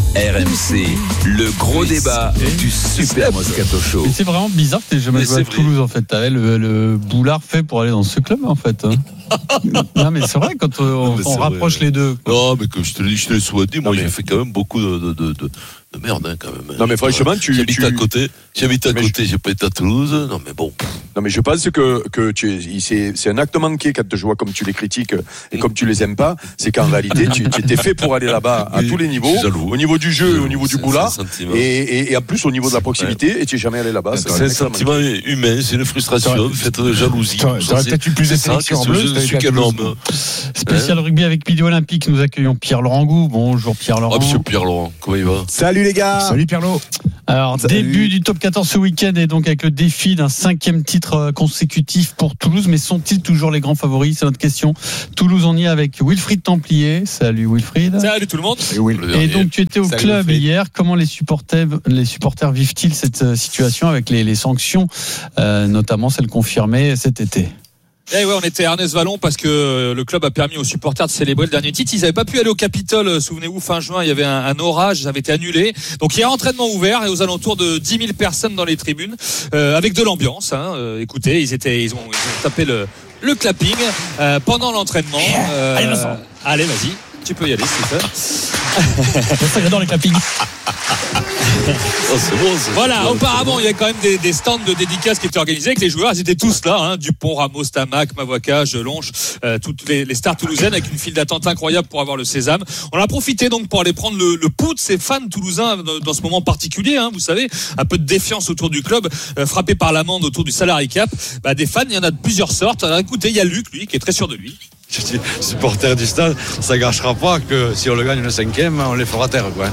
RMC, le gros débat du Super Moscato Show. Mais c'est vraiment bizarre que tu n'aies jamais joué à Toulouse en fait. T'avais le boulard fait pour aller dans ce club en fait. Non mais c'est vrai quand on rapproche les deux. Non mais comme je te l'ai souvent dit, moi j'ai fait quand même beaucoup de merde quand même. Non mais franchement j'habite à côté, j'ai pas été à Toulouse. Non mais bon. Non mais je pense que c'est un acte manqué quand je vois comme tu les critiques et comme tu les aimes pas, c'est qu'en réalité tu étais fait pour aller là-bas à tous les niveaux, au niveau du jeu, au niveau du boulard et en plus au niveau de la proximité et tu es jamais allé là-bas. C'est un sentiment humain, c'est une frustration, faite de jalousie. J'aurais peut-être eu plus de sélection en bleu. Spécial rugby avec Midi Olympique, nous accueillons Pierre-Laurent Gou. Bonjour Pierre-Laurent. Monsieur Pierre-Laurent, comment il va? Salut les gars. Salut Pierre-Laurent. Alors début du top 14 ce week-end et donc avec le défi d'un 5e titre consécutif pour Toulouse, mais sont-ils toujours les grands favoris? C'est notre question. Toulouse, on y est avec Wilfried Templier. Salut Wilfried. Salut tout le monde. Et donc tu étais au club hier. Comment les supporters vivent-ils cette situation avec les sanctions, notamment celles confirmées cet été? Eh ouais, on était à Ernest-Vallon parce que le club a permis aux supporters de célébrer le dernier titre. Ils n'avaient pas pu aller au Capitole, souvenez-vous, fin juin, il y avait un orage, ça avait été annulé. Donc il y a entraînement ouvert et aux alentours de 10 000 personnes dans les tribunes, avec de l'ambiance. Écoutez, ils ont tapé le clapping pendant l'entraînement. Allez, vas-y, tu peux y aller, Stephen. J'adore les clappings. C'est bon, voilà, auparavant il y a quand même des stands de dédicaces qui étaient organisés avec les joueurs, ils étaient tous là, Dupont, Ramos, Tamac, Mavoaka, Jelonche, toutes les stars toulousaines avec une file d'attente incroyable pour avoir le sésame. On a profité donc pour aller prendre le pouls de ces fans toulousains dans ce moment particulier, vous savez, un peu de défiance autour du club, frappé par l'amende autour du salary cap. Des fans, il y en a de plusieurs sortes. Alors écoutez, il y a Luc, lui, qui est très sûr de lui. Je dis, supporter du stade, ça gâchera pas que si on le gagne le 5e, on les fera taire, quoi.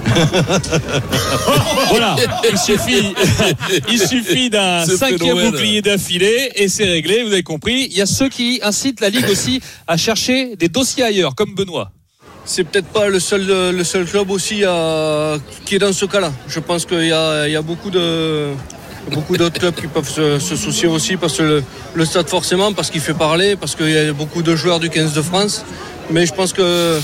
Voilà, il suffit d'un 5e bouclier d'affilée et c'est réglé, vous avez compris. Il y a ceux qui incitent la Ligue aussi à chercher des dossiers ailleurs, comme Benoît. C'est peut-être pas le seul club aussi qui est dans ce cas-là. Je pense qu'il y a beaucoup d'autres clubs qui peuvent se soucier aussi parce que le stade forcément, parce qu'il fait parler, parce qu'il y a beaucoup de joueurs du 15 de France. Mais je pense que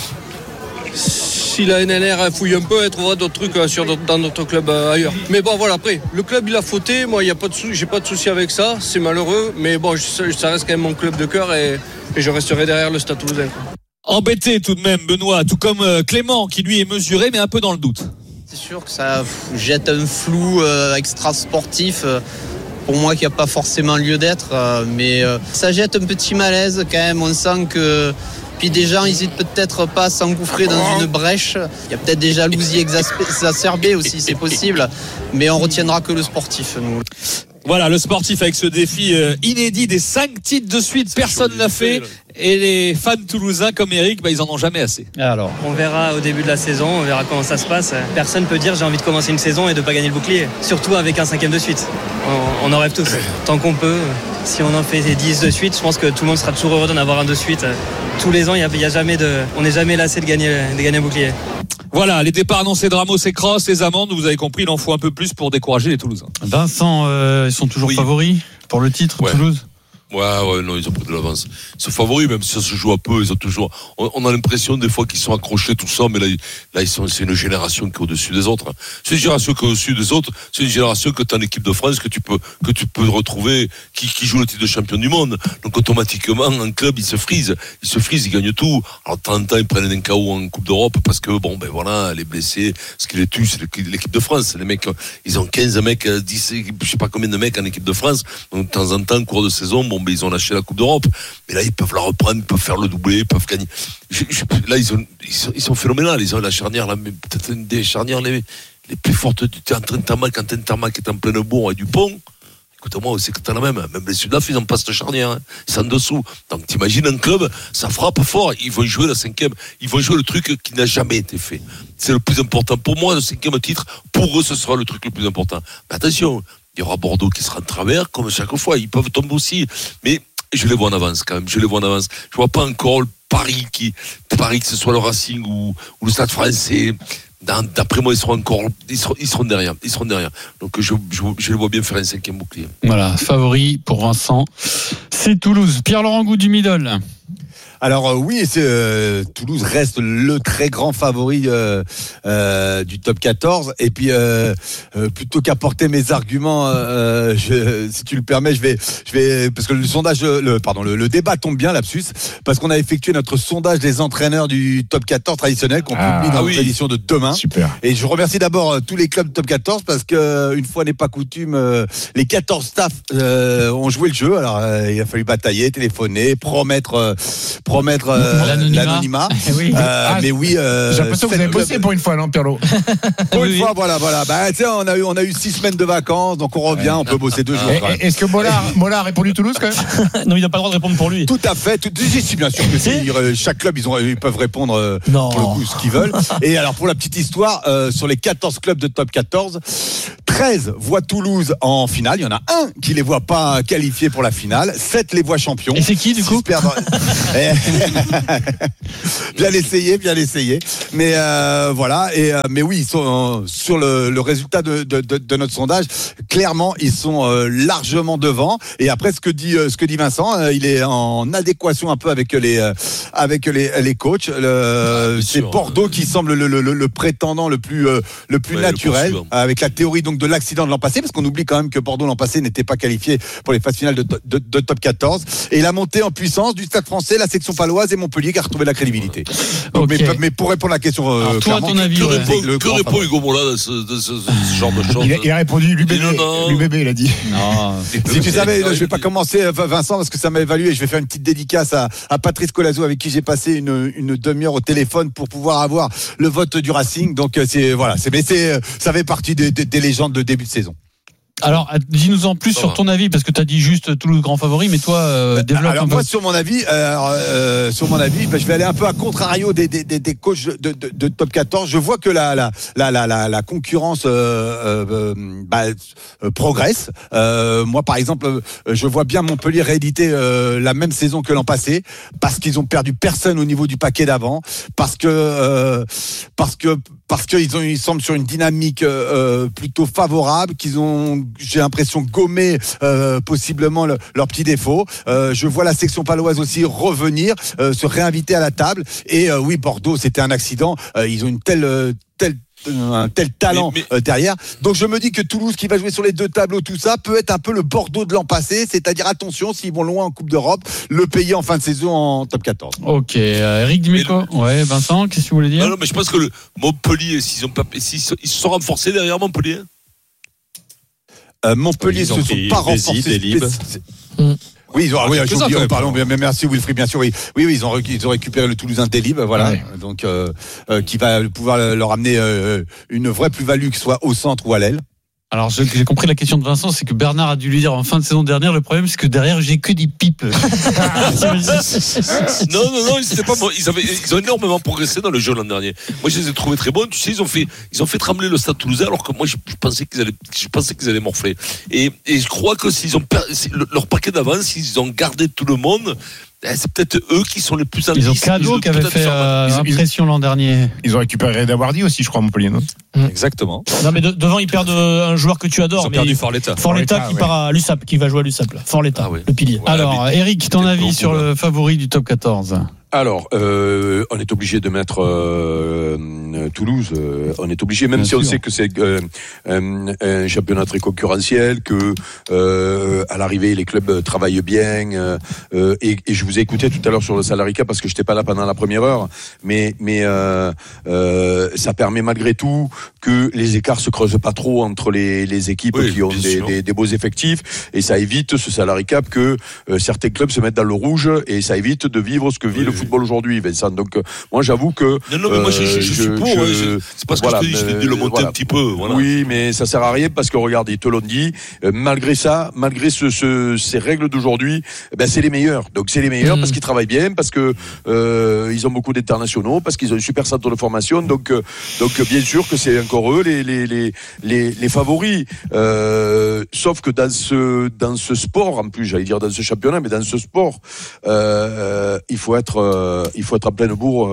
si la NLR fouille un peu, elle trouvera d'autres trucs dans notre club ailleurs. Mais bon, voilà, après, le club il a fauté, moi j'ai pas de souci avec ça, c'est malheureux, mais bon, ça reste quand même mon club de cœur et je resterai derrière le Stade Toulousain. Embêté tout de même, Benoît, tout comme Clément qui lui est mesuré mais un peu dans le doute. C'est sûr que ça jette un flou extra sportif. Pour moi, qui n'a pas forcément lieu d'être, mais ça jette un petit malaise quand même. On sent que puis des gens n'hésitent peut-être pas à s'engouffrer dans une brèche. Il y a peut-être des jalousies exacerbées aussi, c'est possible, mais on retiendra que le sportif, nous. Voilà, le sportif avec ce défi inédit des 5 titres de suite, personne ne l'a fait. Et les fans toulousains comme Eric, ils en ont jamais assez. Alors, on verra au début de la saison, on verra comment ça se passe. Personne peut dire j'ai envie de commencer une saison et de pas gagner le bouclier. Surtout avec un 5e de suite. On en rêve tous. Tant qu'on peut, si on en fait 10 de suite, je pense que tout le monde sera toujours heureux d'en avoir un de suite. Tous les ans, on n'est jamais lassé de gagner un bouclier. Voilà, les départs annoncés de Ramos et Cross, les amendes, vous avez compris, il en faut un peu plus pour décourager les Toulousains. Vincent, ils sont toujours favoris pour le titre, Toulouse? Ouais, non, ils ont pris de l'avance. Ils sont favoris, même si ça se joue à peu, ils ont toujours. On a l'impression des fois qu'ils sont accrochés, tout ça, mais là, c'est une génération qui est au-dessus des autres. C'est une génération qui est au-dessus des autres. C'est une génération que tu as en équipe de France, que tu peux retrouver, qui joue le titre de champion du monde. Donc, automatiquement, un club, il se frise, ils gagnent tout. Alors, de temps en temps, ils prennent un KO en Coupe d'Europe parce que, voilà, les blessés, ce qui les tue, c'est l'équipe de France. Les mecs, ils ont 15 mecs, 10, je sais pas combien de mecs en équipe de France. Donc, de temps en temps, au cours de saison, ils ont lâché la Coupe d'Europe, mais là ils peuvent la reprendre, ils peuvent faire le doublé, ils peuvent gagner. Là ils sont phénoménales, ils ont la charnière, là, mais peut-être une des charnières les plus fortes. Tu es en train de Tamac, quand Tamac est en pleine bourre et Dupont, écoute-moi, c'est que t'as la même les Sudaf, ils n'ont pas cette charnière, ils sont en dessous. Donc t'imagines un club, ça frappe fort, ils vont jouer la 5e, ils vont jouer le truc qui n'a jamais été fait. C'est le plus important pour moi, le 5e titre, pour eux ce sera le truc le plus important. Mais attention, il y aura Bordeaux qui sera en travers, comme chaque fois. Ils peuvent tomber aussi. Mais je les vois en avance, quand même. Je vois pas encore le Paris, que ce soit le Racing ou le Stade Français. D'après moi, ils seront derrière. Donc, je les vois bien faire un 5e bouclier. Voilà, favori pour Vincent. C'est Toulouse. Pierre-Laurent Gou du Middle. Alors oui, Toulouse reste le très grand favori du top 14. Et puis plutôt qu'apporter mes arguments, si tu le permets, je vais parce que le sondage, le débat tombe bien, lapsus, parce qu'on a effectué notre sondage des entraîneurs du top 14 traditionnel qu'on publie dans notre édition de demain. Super. Et je remercie d'abord tous les clubs top 14 parce que une fois n'est pas coutume, les 14 staffs ont joué le jeu. Alors il a fallu batailler, téléphoner, promettre l'anonymat. Oui. Mais oui, j'ai l'impression que vous avez bossé pour une fois, non, Pirlo? Pour une fois, voilà. Bah, tu sais, on a eu 6 semaines de vacances, donc on revient, on peut bosser 2 jours. Est-ce que Mola a répondu Toulouse quand même? Non, il n'a pas le droit de répondre pour lui. Tout à fait. Si, bien sûr que chaque club, ils peuvent répondre pour le coup ce qu'ils veulent. Et alors pour la petite histoire, sur les 14 clubs de top 14, 13 voient Toulouse en finale. Il y en a un qui les voit pas qualifiés pour la finale. 7 les voient champions. Et c'est qui du coup? Bien essayé. Mais voilà. Mais oui, ils sont sur le résultat de notre sondage. Clairement, ils sont largement devant. Et après, ce que dit Vincent, il est en adéquation un peu avec les coachs. C'est Bordeaux qui semble le prétendant le plus naturel, avec la théorie donc de l'accident de l'an passé, parce qu'on oublie quand même que Bordeaux l'an passé n'était pas qualifié pour les phases finales de top 14. Et la montée en puissance du Stade Français, la section paloise et Montpellier qui a retrouvé la crédibilité. Donc, mais pour répondre à la question, toi, à ton avis, que répond Hugo Mola de ce genre de choses? Il a répondu l'UBB, il a dit. Non. Si tu savais, je vais pas commencer, Vincent, parce que ça m'a évalué. Je vais faire une petite dédicace à Patrice Colazo, avec qui j'ai passé une demi-heure au téléphone pour pouvoir avoir le vote du Racing. Donc ça fait partie des légendes de début de saison. Alors, dis-nous en plus sur ton avis, parce que tu as dit juste Toulouse grand favori, mais toi, développe alors un peu. Moi, sur mon avis, je vais aller un peu à contrario des coachs de top 14. Je vois que la concurrence progresse. Moi, par exemple, je vois bien Montpellier rééditer la même saison que l'an passé, parce qu'ils ont perdu personne au niveau du paquet d'avant, parce qu'ils semblent sur une dynamique plutôt favorable, qu'ils ont, j'ai l'impression, gommé possiblement leurs petits défauts. Je vois la section paloise aussi revenir, se réinviter à la table. Et oui, Bordeaux, c'était un accident. Ils ont un tel talent derrière. Donc je me dis que Toulouse, qui va jouer sur les 2 tableaux, tout ça, peut être un peu le Bordeaux de l'an passé, c'est-à-dire attention, s'ils vont loin en Coupe d'Europe, le payer en fin de saison en top 14. Ok, Eric Dimeco. Ouais, Vincent, qu'est-ce que vous voulez dire? Non, mais je pense que le Montpellier, ils se sont renforcés derrière Montpellier. Montpellier se sont pas renforcés. Oui, merci Wilfried, bien sûr. Oui, ils ont récupéré le Toulousain Delib, voilà. Ouais. Donc, qui va pouvoir leur amener une vraie plus-value, que ce soit au centre ou à l'aile. Alors, j'ai compris la question de Vincent, c'est que Bernard a dû lui dire en fin de saison dernière, le problème, c'est que derrière, j'ai que des pipes. Non, c'était pas bon. Ils ont énormément progressé dans le jeu l'an dernier. Moi, je les ai trouvés très bons. Tu sais, ils ont fait trembler le Stade Toulousain, alors que moi, je pensais qu'ils allaient morfler. Et je crois que s'ils ont leur paquet d'avance, ils ont gardé tout le monde. C'est peut-être eux qui sont les plus ambitieux. Ils ont Cadeau qui avait fait impression l'an dernier. Ils ont récupéré Dawardi aussi, je crois, à Montpellier, non? Exactement. Non, mais devant, ils perdent un joueur que tu adores. Ils ont perdu Forletta. Forletta qui part à l'USAP, qui va jouer à l'USAP. Forletta, le pilier. Ouais, alors, Eric, ton avis sur le favori du top 14? Alors, on est obligé de mettre Toulouse. On est obligé, même si on sait que c'est un championnat très concurrentiel, que à l'arrivée les clubs travaillent bien. Et je vous ai écouté tout à l'heure sur le salary cap parce que j'étais pas là pendant la première heure, mais ça permet malgré tout que les écarts se creusent pas trop entre les équipes qui ont des beaux effectifs, et ça évite ce salary cap que certains clubs se mettent dans le rouge, et ça évite de vivre ce que vit le football aujourd'hui, Vincent. Donc moi j'avoue que non, mais moi je suis pour, c'est parce que je te dis, je vais le monter un petit peu, voilà. Oui, mais ça sert à rien, parce que regarde, ils te l'ont dit, malgré ça, malgré ces règles d'aujourd'hui, c'est les meilleurs. Donc c'est les meilleurs parce qu'ils travaillent bien, parce que ils ont beaucoup d'internationaux, parce qu'ils ont une super centre de formation, donc bien sûr que c'est encore eux les favoris. Sauf que dans ce sport, en plus, j'allais dire dans ce championnat, mais dans ce sport, il faut être en pleine bourre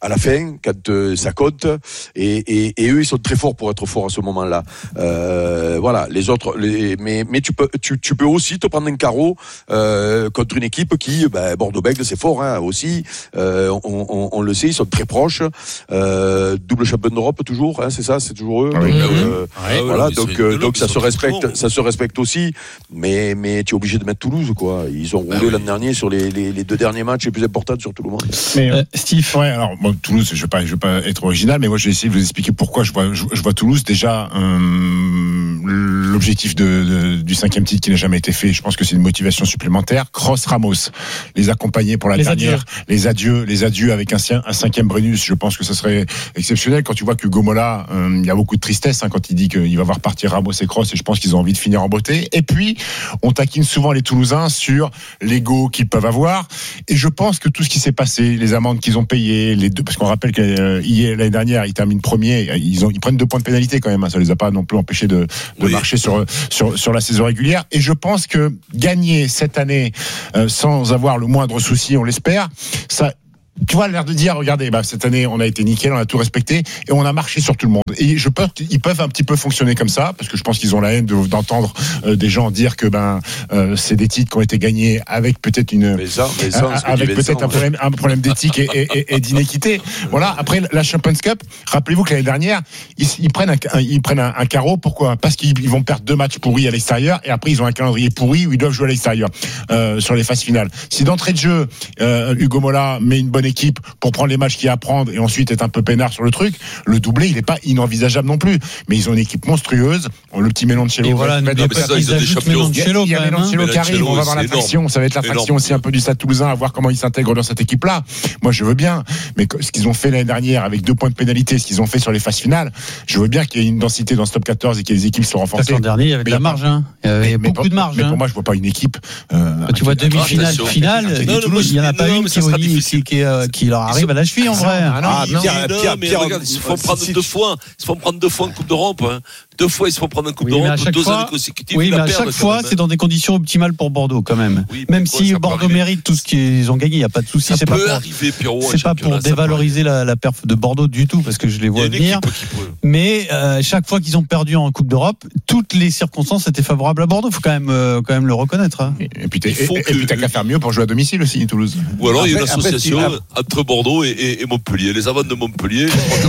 à la fin, quand ça compte, et eux ils sont très forts pour être forts à ce moment-là. Voilà, les autres, mais tu peux aussi te prendre un carreau contre une équipe qui, Bordeaux-Bègles c'est fort aussi. On le sait, ils sont très proches. Double champion d'Europe toujours, c'est ça, c'est toujours eux. Voilà, donc ça se respecte aussi. Mais tu es obligé de mettre Toulouse, quoi. Ils ont roulé l'an dernier sur les 2 derniers matchs les plus importants sur tout le monde. Mais Steve, alors Toulouse, je vais pas être original, mais moi je vais essayer de vous expliquer pourquoi je vois Toulouse. Déjà, l'objectif du 5e titre qui n'a jamais été fait, je pense que c'est une motivation supplémentaire. Cross Ramos, les accompagner pour la dernière, les adieux avec un 5e Brennus, je pense que ça serait exceptionnel. Quand tu vois que Hugo Mola, il y a beaucoup de tristesse quand il dit qu'il va voir partir Ramos et Cross, et je pense qu'ils ont envie de finir en beauté. Et puis, on taquine souvent les Toulousains sur l'ego qu'ils peuvent avoir, et je pense que tout ce qui s'est passé, les amendes qu'ils ont payées, les deux, parce qu'on rappelle que l'année dernière, ils terminent premier, ils prennent 2 points de pénalité quand même, ça les a pas non plus empêchés de marcher sur la saison régulière. Et je pense que gagner cette année sans avoir le moindre souci, on l'espère, ça. Tu vois, l'air de dire, regardez, cette année, on a été nickel, on a tout respecté, et on a marché sur tout le monde. Et ils peuvent un petit peu fonctionner comme ça, parce que je pense qu'ils ont la haine d'entendre des gens dire que c'est des titres qui ont été gagnés avec peut-être un problème d'éthique et d'inéquité. Voilà. Après la Champions Cup, rappelez-vous que l'année dernière, ils prennent un carreau. Pourquoi ? Parce qu'ils vont perdre 2 matchs pourris à l'extérieur, et après ils ont un calendrier pourri où ils doivent jouer à l'extérieur sur les phases finales. Si d'entrée de jeu, Hugo Mola met une bonne équipe pour prendre les matchs qu'il y a à prendre et ensuite être un peu peinard sur le truc, le doublé il n'est pas inenvisageable non plus, mais ils ont une équipe monstrueuse. Le petit Meloncello, voilà, il y a Meloncello qui arrive, on va voir la faction, ça va être la faction aussi un peu du Stade Toulousain, à voir comment ils s'intègrent dans cette équipe là. Moi je veux bien, mais ce qu'ils ont fait l'année dernière avec 2 points de pénalité, ce qu'ils ont fait sur les phases finales, je veux bien qu'il y ait une densité dans ce top 14 et que les équipes soient renforcées. L'an dernier il y avait de la marge, il y avait beaucoup de marge. Mais pour moi je vois pas une équipe tu vois demi-finale, finale, Toulouse, il y en a pas une qui leur arrive à la cheville en vrai. Pierre, regarde, ils se font prendre 2 fois. Ils se font prendre 2 fois en Coupe d'Europe. 2 fois, ils se font prendre en Coupe d'Europe. 2 années consécutives. Oui, mais à chaque fois, c'est dans des conditions optimales pour Bordeaux quand même. Même si Bordeaux mérite tout ce qu'ils ont gagné, il n'y a pas de souci. C'est pas pour dévaloriser la perf de Bordeaux du tout, parce que je les vois venir. Mais chaque fois qu'ils ont perdu en Coupe d'Europe, toutes les circonstances étaient favorables à Bordeaux. Il faut quand même le reconnaître. Et puis t'as qu'à faire mieux pour jouer à domicile aussi, Toulouse. Ou alors il y a une association entre Bordeaux et Montpellier, les Avannes de Montpellier,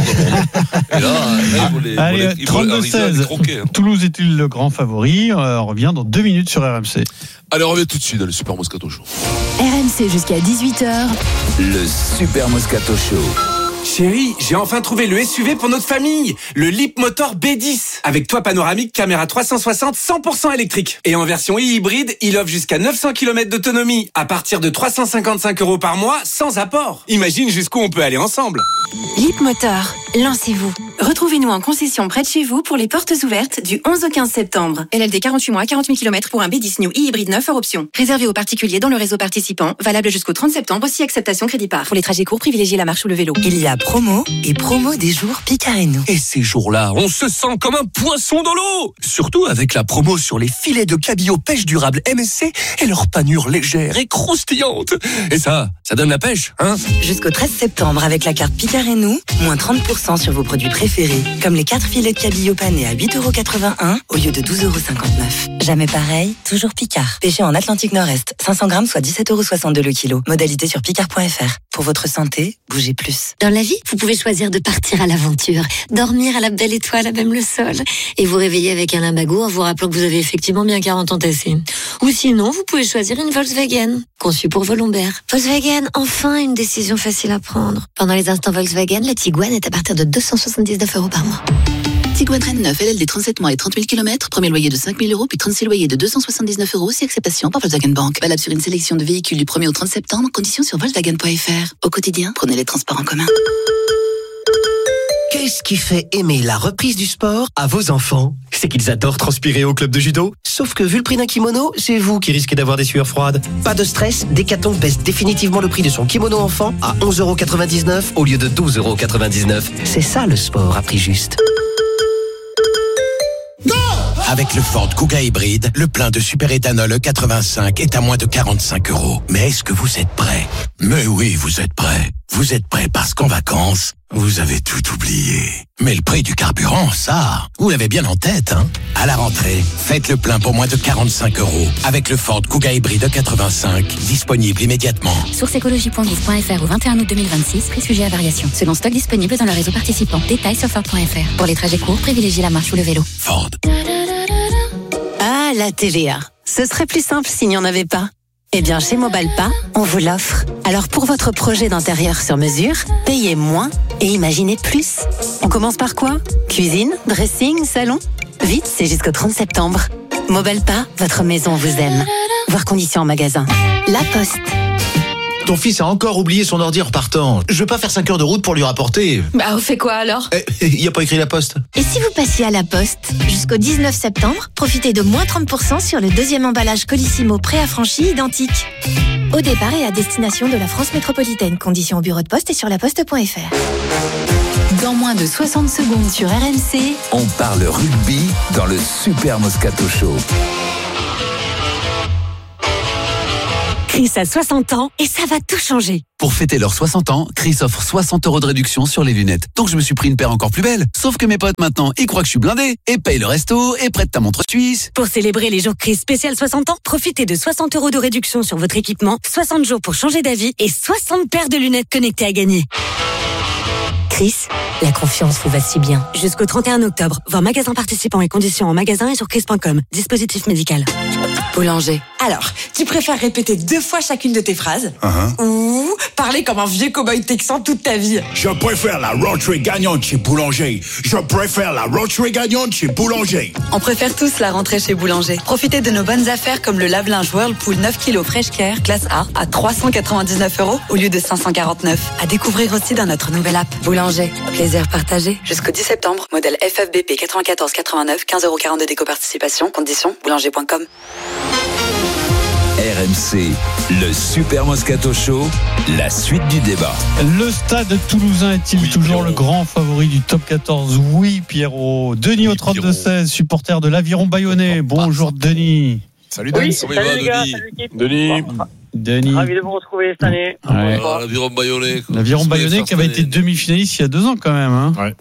et là, allez, 32-16. Toulouse est-il le grand favori? On revient dans 2 minutes sur RMC. Allez, on revient tout de suite dans le Super Moscato Show. RMC jusqu'à 18h. Le Super Moscato Show. Chérie, j'ai enfin trouvé le SUV pour notre famille, le Leapmotor B10, avec toit panoramique, caméra 360, 100% électrique. Et en version hybride, il offre jusqu'à 900 km d'autonomie, à partir de 355 € par mois, sans apport. Imagine jusqu'où on peut aller ensemble. Leapmotor, lancez-vous. Retrouvez-nous en concession près de chez vous pour les portes ouvertes du 11 au 15 septembre. LLD 48 mois, 40 000 km pour un B10 New e-hybride 9 hors option. Réservé aux particuliers dans le réseau participant, valable jusqu'au 30 septembre, si acceptation crédit par. Pour les trajets courts, privilégiez la marche ou le vélo. Il y a promo et promo des jours Picard & Nous. Et ces jours-là, on se sent comme un poisson dans l'eau. Surtout avec la promo sur les filets de cabillaud pêche durable MSC et leur panure légère et croustillante. Et ça donne la pêche, hein? Jusqu'au 13 septembre, avec la carte Picard & Nous, moins 30% sur vos produits préférés, comme les 4 filets de cabillaud panés à 8,81 € au lieu de 12,59 €. Jamais pareil, toujours Picard. Pêché en Atlantique Nord-Est, 500 grammes, soit 17,62 € le kilo. Modalité sur picard.fr. Pour votre santé, bougez plus. Dans la vie, vous pouvez choisir de partir à l'aventure, dormir à la belle étoile à même le sol, et vous réveiller avec un limbago en vous rappelant que vous avez effectivement bien 40 ans tassés. Ou sinon, vous pouvez choisir une Volkswagen, conçue pour vos lombaires. Volkswagen, enfin une décision facile à prendre. Pendant les instants Volkswagen, la Tiguan est à partir de 279 € par mois. Tiguan Reine 9, LLD 37 mois et 30 000 km, premier loyer de 5 000 €, puis 36 loyers de 279 €, si acceptation par Volkswagen Bank. Valable sur une sélection de véhicules du 1er au 30 septembre, conditions sur Volkswagen.fr. Au quotidien, prenez les transports en commun. Qu'est-ce qui fait aimer la reprise du sport à vos enfants? C'est qu'ils adorent transpirer au club de judo. Sauf que vu le prix d'un kimono, c'est vous qui risquez d'avoir des sueurs froides. Pas de stress, Decathlon baisse définitivement le prix de son kimono enfant à 11,99 € au lieu de 12,99 €. C'est ça le sport à prix juste. Avec le Ford Kuga hybride, le plein de superéthanol E85 est à moins de 45 €. Mais est-ce que vous êtes prêts ? Mais oui, vous êtes prêts. Vous êtes prêts parce qu'en vacances, vous avez tout oublié. Mais le prix du carburant, ça, vous l'avez bien en tête, hein ? À la rentrée, faites le plein pour moins de 45 € avec le Ford Kuga hybride E85, disponible immédiatement. Source écologie.gouv.fr au 21 août 2026, prix sujet à variation. Selon stock disponible dans le réseau participant. Détails sur Ford.fr. Pour les trajets courts, privilégiez la marche ou le vélo. Ford. Ah, la TVA. Ce serait plus simple s'il n'y en avait pas. Eh bien, chez Mobalpa, on vous l'offre. Alors, pour votre projet d'intérieur sur mesure, payez moins et imaginez plus. On commence par quoi ? Cuisine, dressing, salon ? Vite, c'est jusqu'au 30 septembre. Mobalpa, votre maison vous aime. Voir conditions en magasin. La Poste. Ton fils a encore oublié son ordi en repartant. Je veux pas faire 5 heures de route pour lui rapporter. Bah, on fait quoi alors ? Il y a pas écrit La Poste. Et si vous passiez à La Poste ? Jusqu'au 19 septembre, profitez de moins 30% sur le deuxième emballage Colissimo préaffranchi identique. Au départ et à destination de la France métropolitaine. Conditions au bureau de poste et sur laposte.fr. Dans moins de 60 secondes sur RMC, on parle rugby dans le Super Moscato Show. Chris a 60 ans et ça va tout changer. Pour fêter leurs 60 ans, Chris offre 60 € de réduction sur les lunettes. Donc je me suis pris une paire encore plus belle. Sauf que mes potes maintenant, ils croient que je suis blindé et payent le resto et prêtent ta montre suisse. Pour célébrer les jours Chris spécial 60 ans, profitez de 60 € de réduction sur votre équipement, 60 jours pour changer d'avis et 60 paires de lunettes connectées à gagner. Chris, la confiance vous va si bien. Jusqu'au 31 octobre, voir magasins participants et conditions en magasin et sur chris.com. Dispositif médical. Boulanger. Alors, tu préfères répéter 2 fois chacune de tes phrases ou parler comme un vieux cow-boy texan toute ta vie? Je préfère la rentrée gagnante chez Boulanger. Je préfère la rentrée gagnante chez Boulanger. On préfère tous la rentrée chez Boulanger. Profitez de nos bonnes affaires comme le lave-linge Whirlpool 9 kg Fresh Care classe A à 399 € au lieu de 549. À découvrir aussi dans notre nouvelle app. Boulanger, plaisir partagé. Jusqu'au 10 septembre, modèle FFBP 9489, 15,42 € d'éco-participation. Conditions, boulanger.com. RMC, le Super Moscato Show, la suite du débat. Le Stade Toulousain est-il toujours le grand favori du top 14 ? Oui, Pierrot. Denis au 32-16, supporter de l'Aviron Bayonnais. Bonjour, Denis. Salut, Denis. Salut les gars, salut l'équipe. Denis. Ravi de vous retrouver cette année. Ouais. L'Aviron Bayonnais. L'Aviron Bayonnais qui avait été demi-finaliste il y a 2 ans quand même. Hein. Ouais,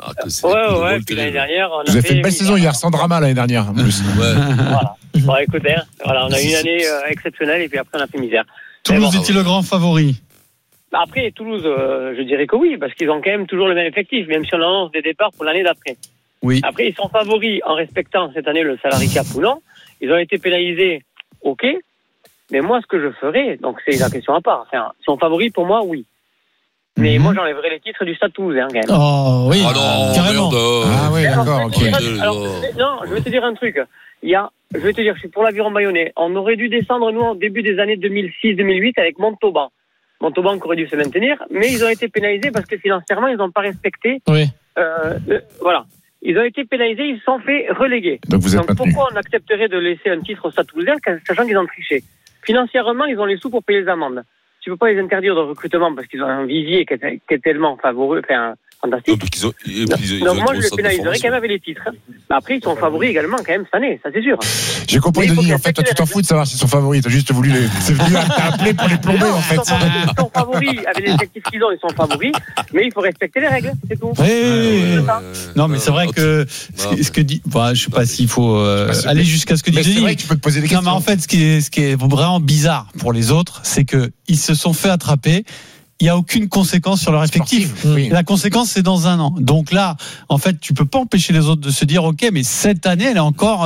puis l'année dernière. Vous avez fait une belle saison hier, sans drama l'année dernière. En plus. Voilà. Bon, écoutez, voilà, on a eu une année exceptionnelle et puis après on a fait misère. Toulouse est-il le grand favori ? Après, Toulouse, je dirais que oui, parce qu'ils ont quand même toujours le même effectif, même si on annonce des départs pour l'année d'après. Oui. Après, ils sont favoris en respectant cette année le salarié cap ou non. Ils ont été pénalisés, ok. Mais moi, ce que je ferais, donc c'est la question à part. Enfin, ils sont favoris pour moi, oui. Mais moi, j'enlèverais les titres du Stade Toulousain, quand même. Oh oui, carrément. Ah oui, d'accord, ok. Alors, non, je vais te dire un truc. Je vais te dire, je suis pour l'Aviron Bayonnais. On aurait dû descendre, nous, au début des années 2006-2008 avec Montauban. Montauban qui aurait dû se maintenir, mais ils ont été pénalisés parce que financièrement, ils n'ont pas respecté. Oui. Voilà. Ils ont été pénalisés, ils se sont fait reléguer. Donc pourquoi on accepterait de laisser un titre au Stade Toulousain, sachant qu'ils ont triché ? Financièrement, ils ont les sous pour payer les amendes. Tu peux pas les interdire de recrutement parce qu'ils ont un visier qui est tellement favorisé, enfin, fantastique. Donc moi, je les pénaliserais quand même avec les titres. Après, ils sont favoris également quand même cette année, ça c'est sûr. J'ai compris, Denis. En fait, toi, tu t'en fous de savoir s'ils sont favoris. T'as juste voulu c'est venu t'appeler pour les plomber, en fait. Ils sont favoris, avec les effectifs qu'ils ont, ils sont favoris. Mais il faut respecter les règles, c'est tout. Oui. Non, mais c'est vrai que ce que dit, je sais pas s'il faut aller jusqu'à ce que dit Denis. C'est vrai que tu peux te poser des questions. Non, mais en fait, ce qui est vraiment bizarre pour les autres, c'est que ils se sont fait attraper. Il n'y a aucune conséquence sur leur effectif. Oui. La conséquence, c'est dans 1 an. Donc là, en fait, tu peux pas empêcher les autres de se dire, ok, mais cette année, elle est encore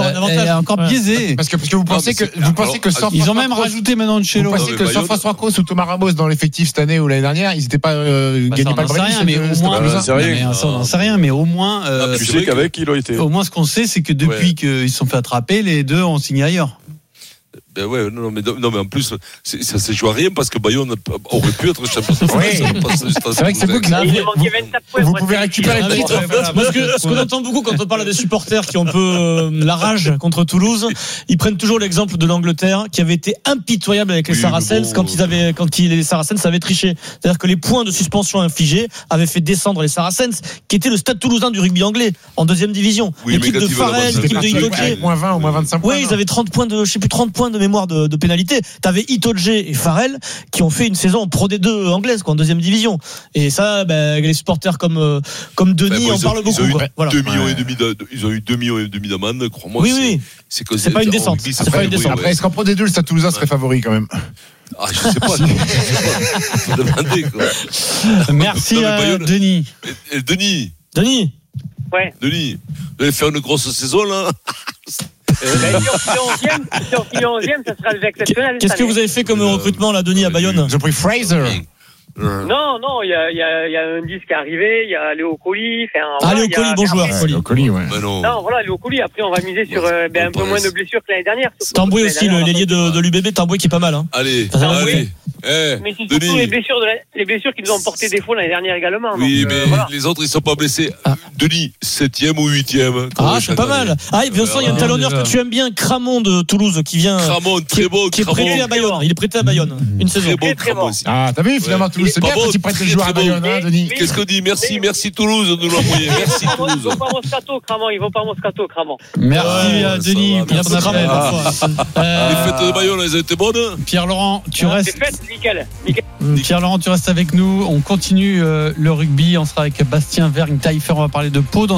biaisée. Parce que vous pensez que ils ont même rajouté maintenant Cello. Vous pensez que sans François Cros ou Thomas Ramos dans l'effectif cette année ou l'année dernière, ils n'étaient pas gagnés pas le Brésil. Mais au moins, on n'en sait rien, mais au moins, tu sais qu'avec, il a été. Au moins, ce qu'on sait, c'est que depuis qu'ils se sont fait attraper, les deux ont signé ailleurs. Ouais, non, mais en plus, ça s'est joué à rien parce que Bayonne aurait pu être champion de France. C'est vrai que c'est vous qui vous pouvez récupérer le titre. Parce que ce qu'on entend beaucoup quand on parle des supporters qui ont un peu la rage contre Toulouse, ils prennent toujours l'exemple de l'Angleterre qui avait été impitoyable avec les Saracens quand les Saracens avaient triché. C'est-à-dire que les points de suspension infligés avaient fait descendre les Saracens, qui était le Stade Toulousain du rugby anglais en deuxième division. L'équipe de Farrell, l'équipe de Itoje. Moins 20 ou moins 25 points. Oui, ils avaient 30 points de mémoire de pénalité. T'avais Itoje et Farrell qui ont fait une saison en Pro D2 anglaise, en deuxième division. Et ça, les supporters comme Denis en parlent beaucoup. Ils ont eu 2,5 millions d'amende, crois-moi. Oui. C'est pas une descente. Après, est-ce qu'en Pro D2, le Stade Toulousain serait favori quand même? Je sais pas. Faut demander, quoi. Merci, Denis. Denis. Ouais. Denis, vous allez faire une grosse saison, là. Si on finit 11e, ça sera exceptionnel. Qu'est-ce que vous avez fait comme recrutement, là, Denis, à Bayonne? J'ai pris Fraser. Non, il y a un disque qui est arrivé, il y a Léo Colli. Léo Colli, bon joueur. Léo Colli, ouais. Non, voilà, Léo Colli. Après, on va miser sur un peu moins de blessures que l'année dernière. Tamboué aussi, l'ailier de l'UBB, Tamboué qui est pas mal. Hein. Allez. Mais c'est surtout les blessures qui nous ont porté défaut l'année dernière également. Oui, mais les autres, ils sont pas blessés. Denis, 7e ou 8e. C'est pas mal. Et puis il y a un talonneur que tu aimes bien, Cramon de Toulouse, qui vient. Cramon, très beau. Qui est prêté à Bayonne. Il est prêté à Bayonne. Une saison. Très bon. T'as vu, finalement, Toulouse, c'est bien quand tu prêtes les joueurs à Bayonne, Denis. Qu'est-ce qu'on dit? Merci Toulouse de nous l'envoyer. Merci Toulouse. Ils vont pas à Moscato, Cramon. Merci Denis. Il y a un peu de travail parfois. Les fêtes de Bayonne, elles étaient bonnes. Pierre-Laurent, tu restes. Les fêtes, nickel. Pierre-Laurent, tu restes avec nous. On continue le rugby. On sera avec Bastien Vergne-Taillefer. On va parler de Pau dans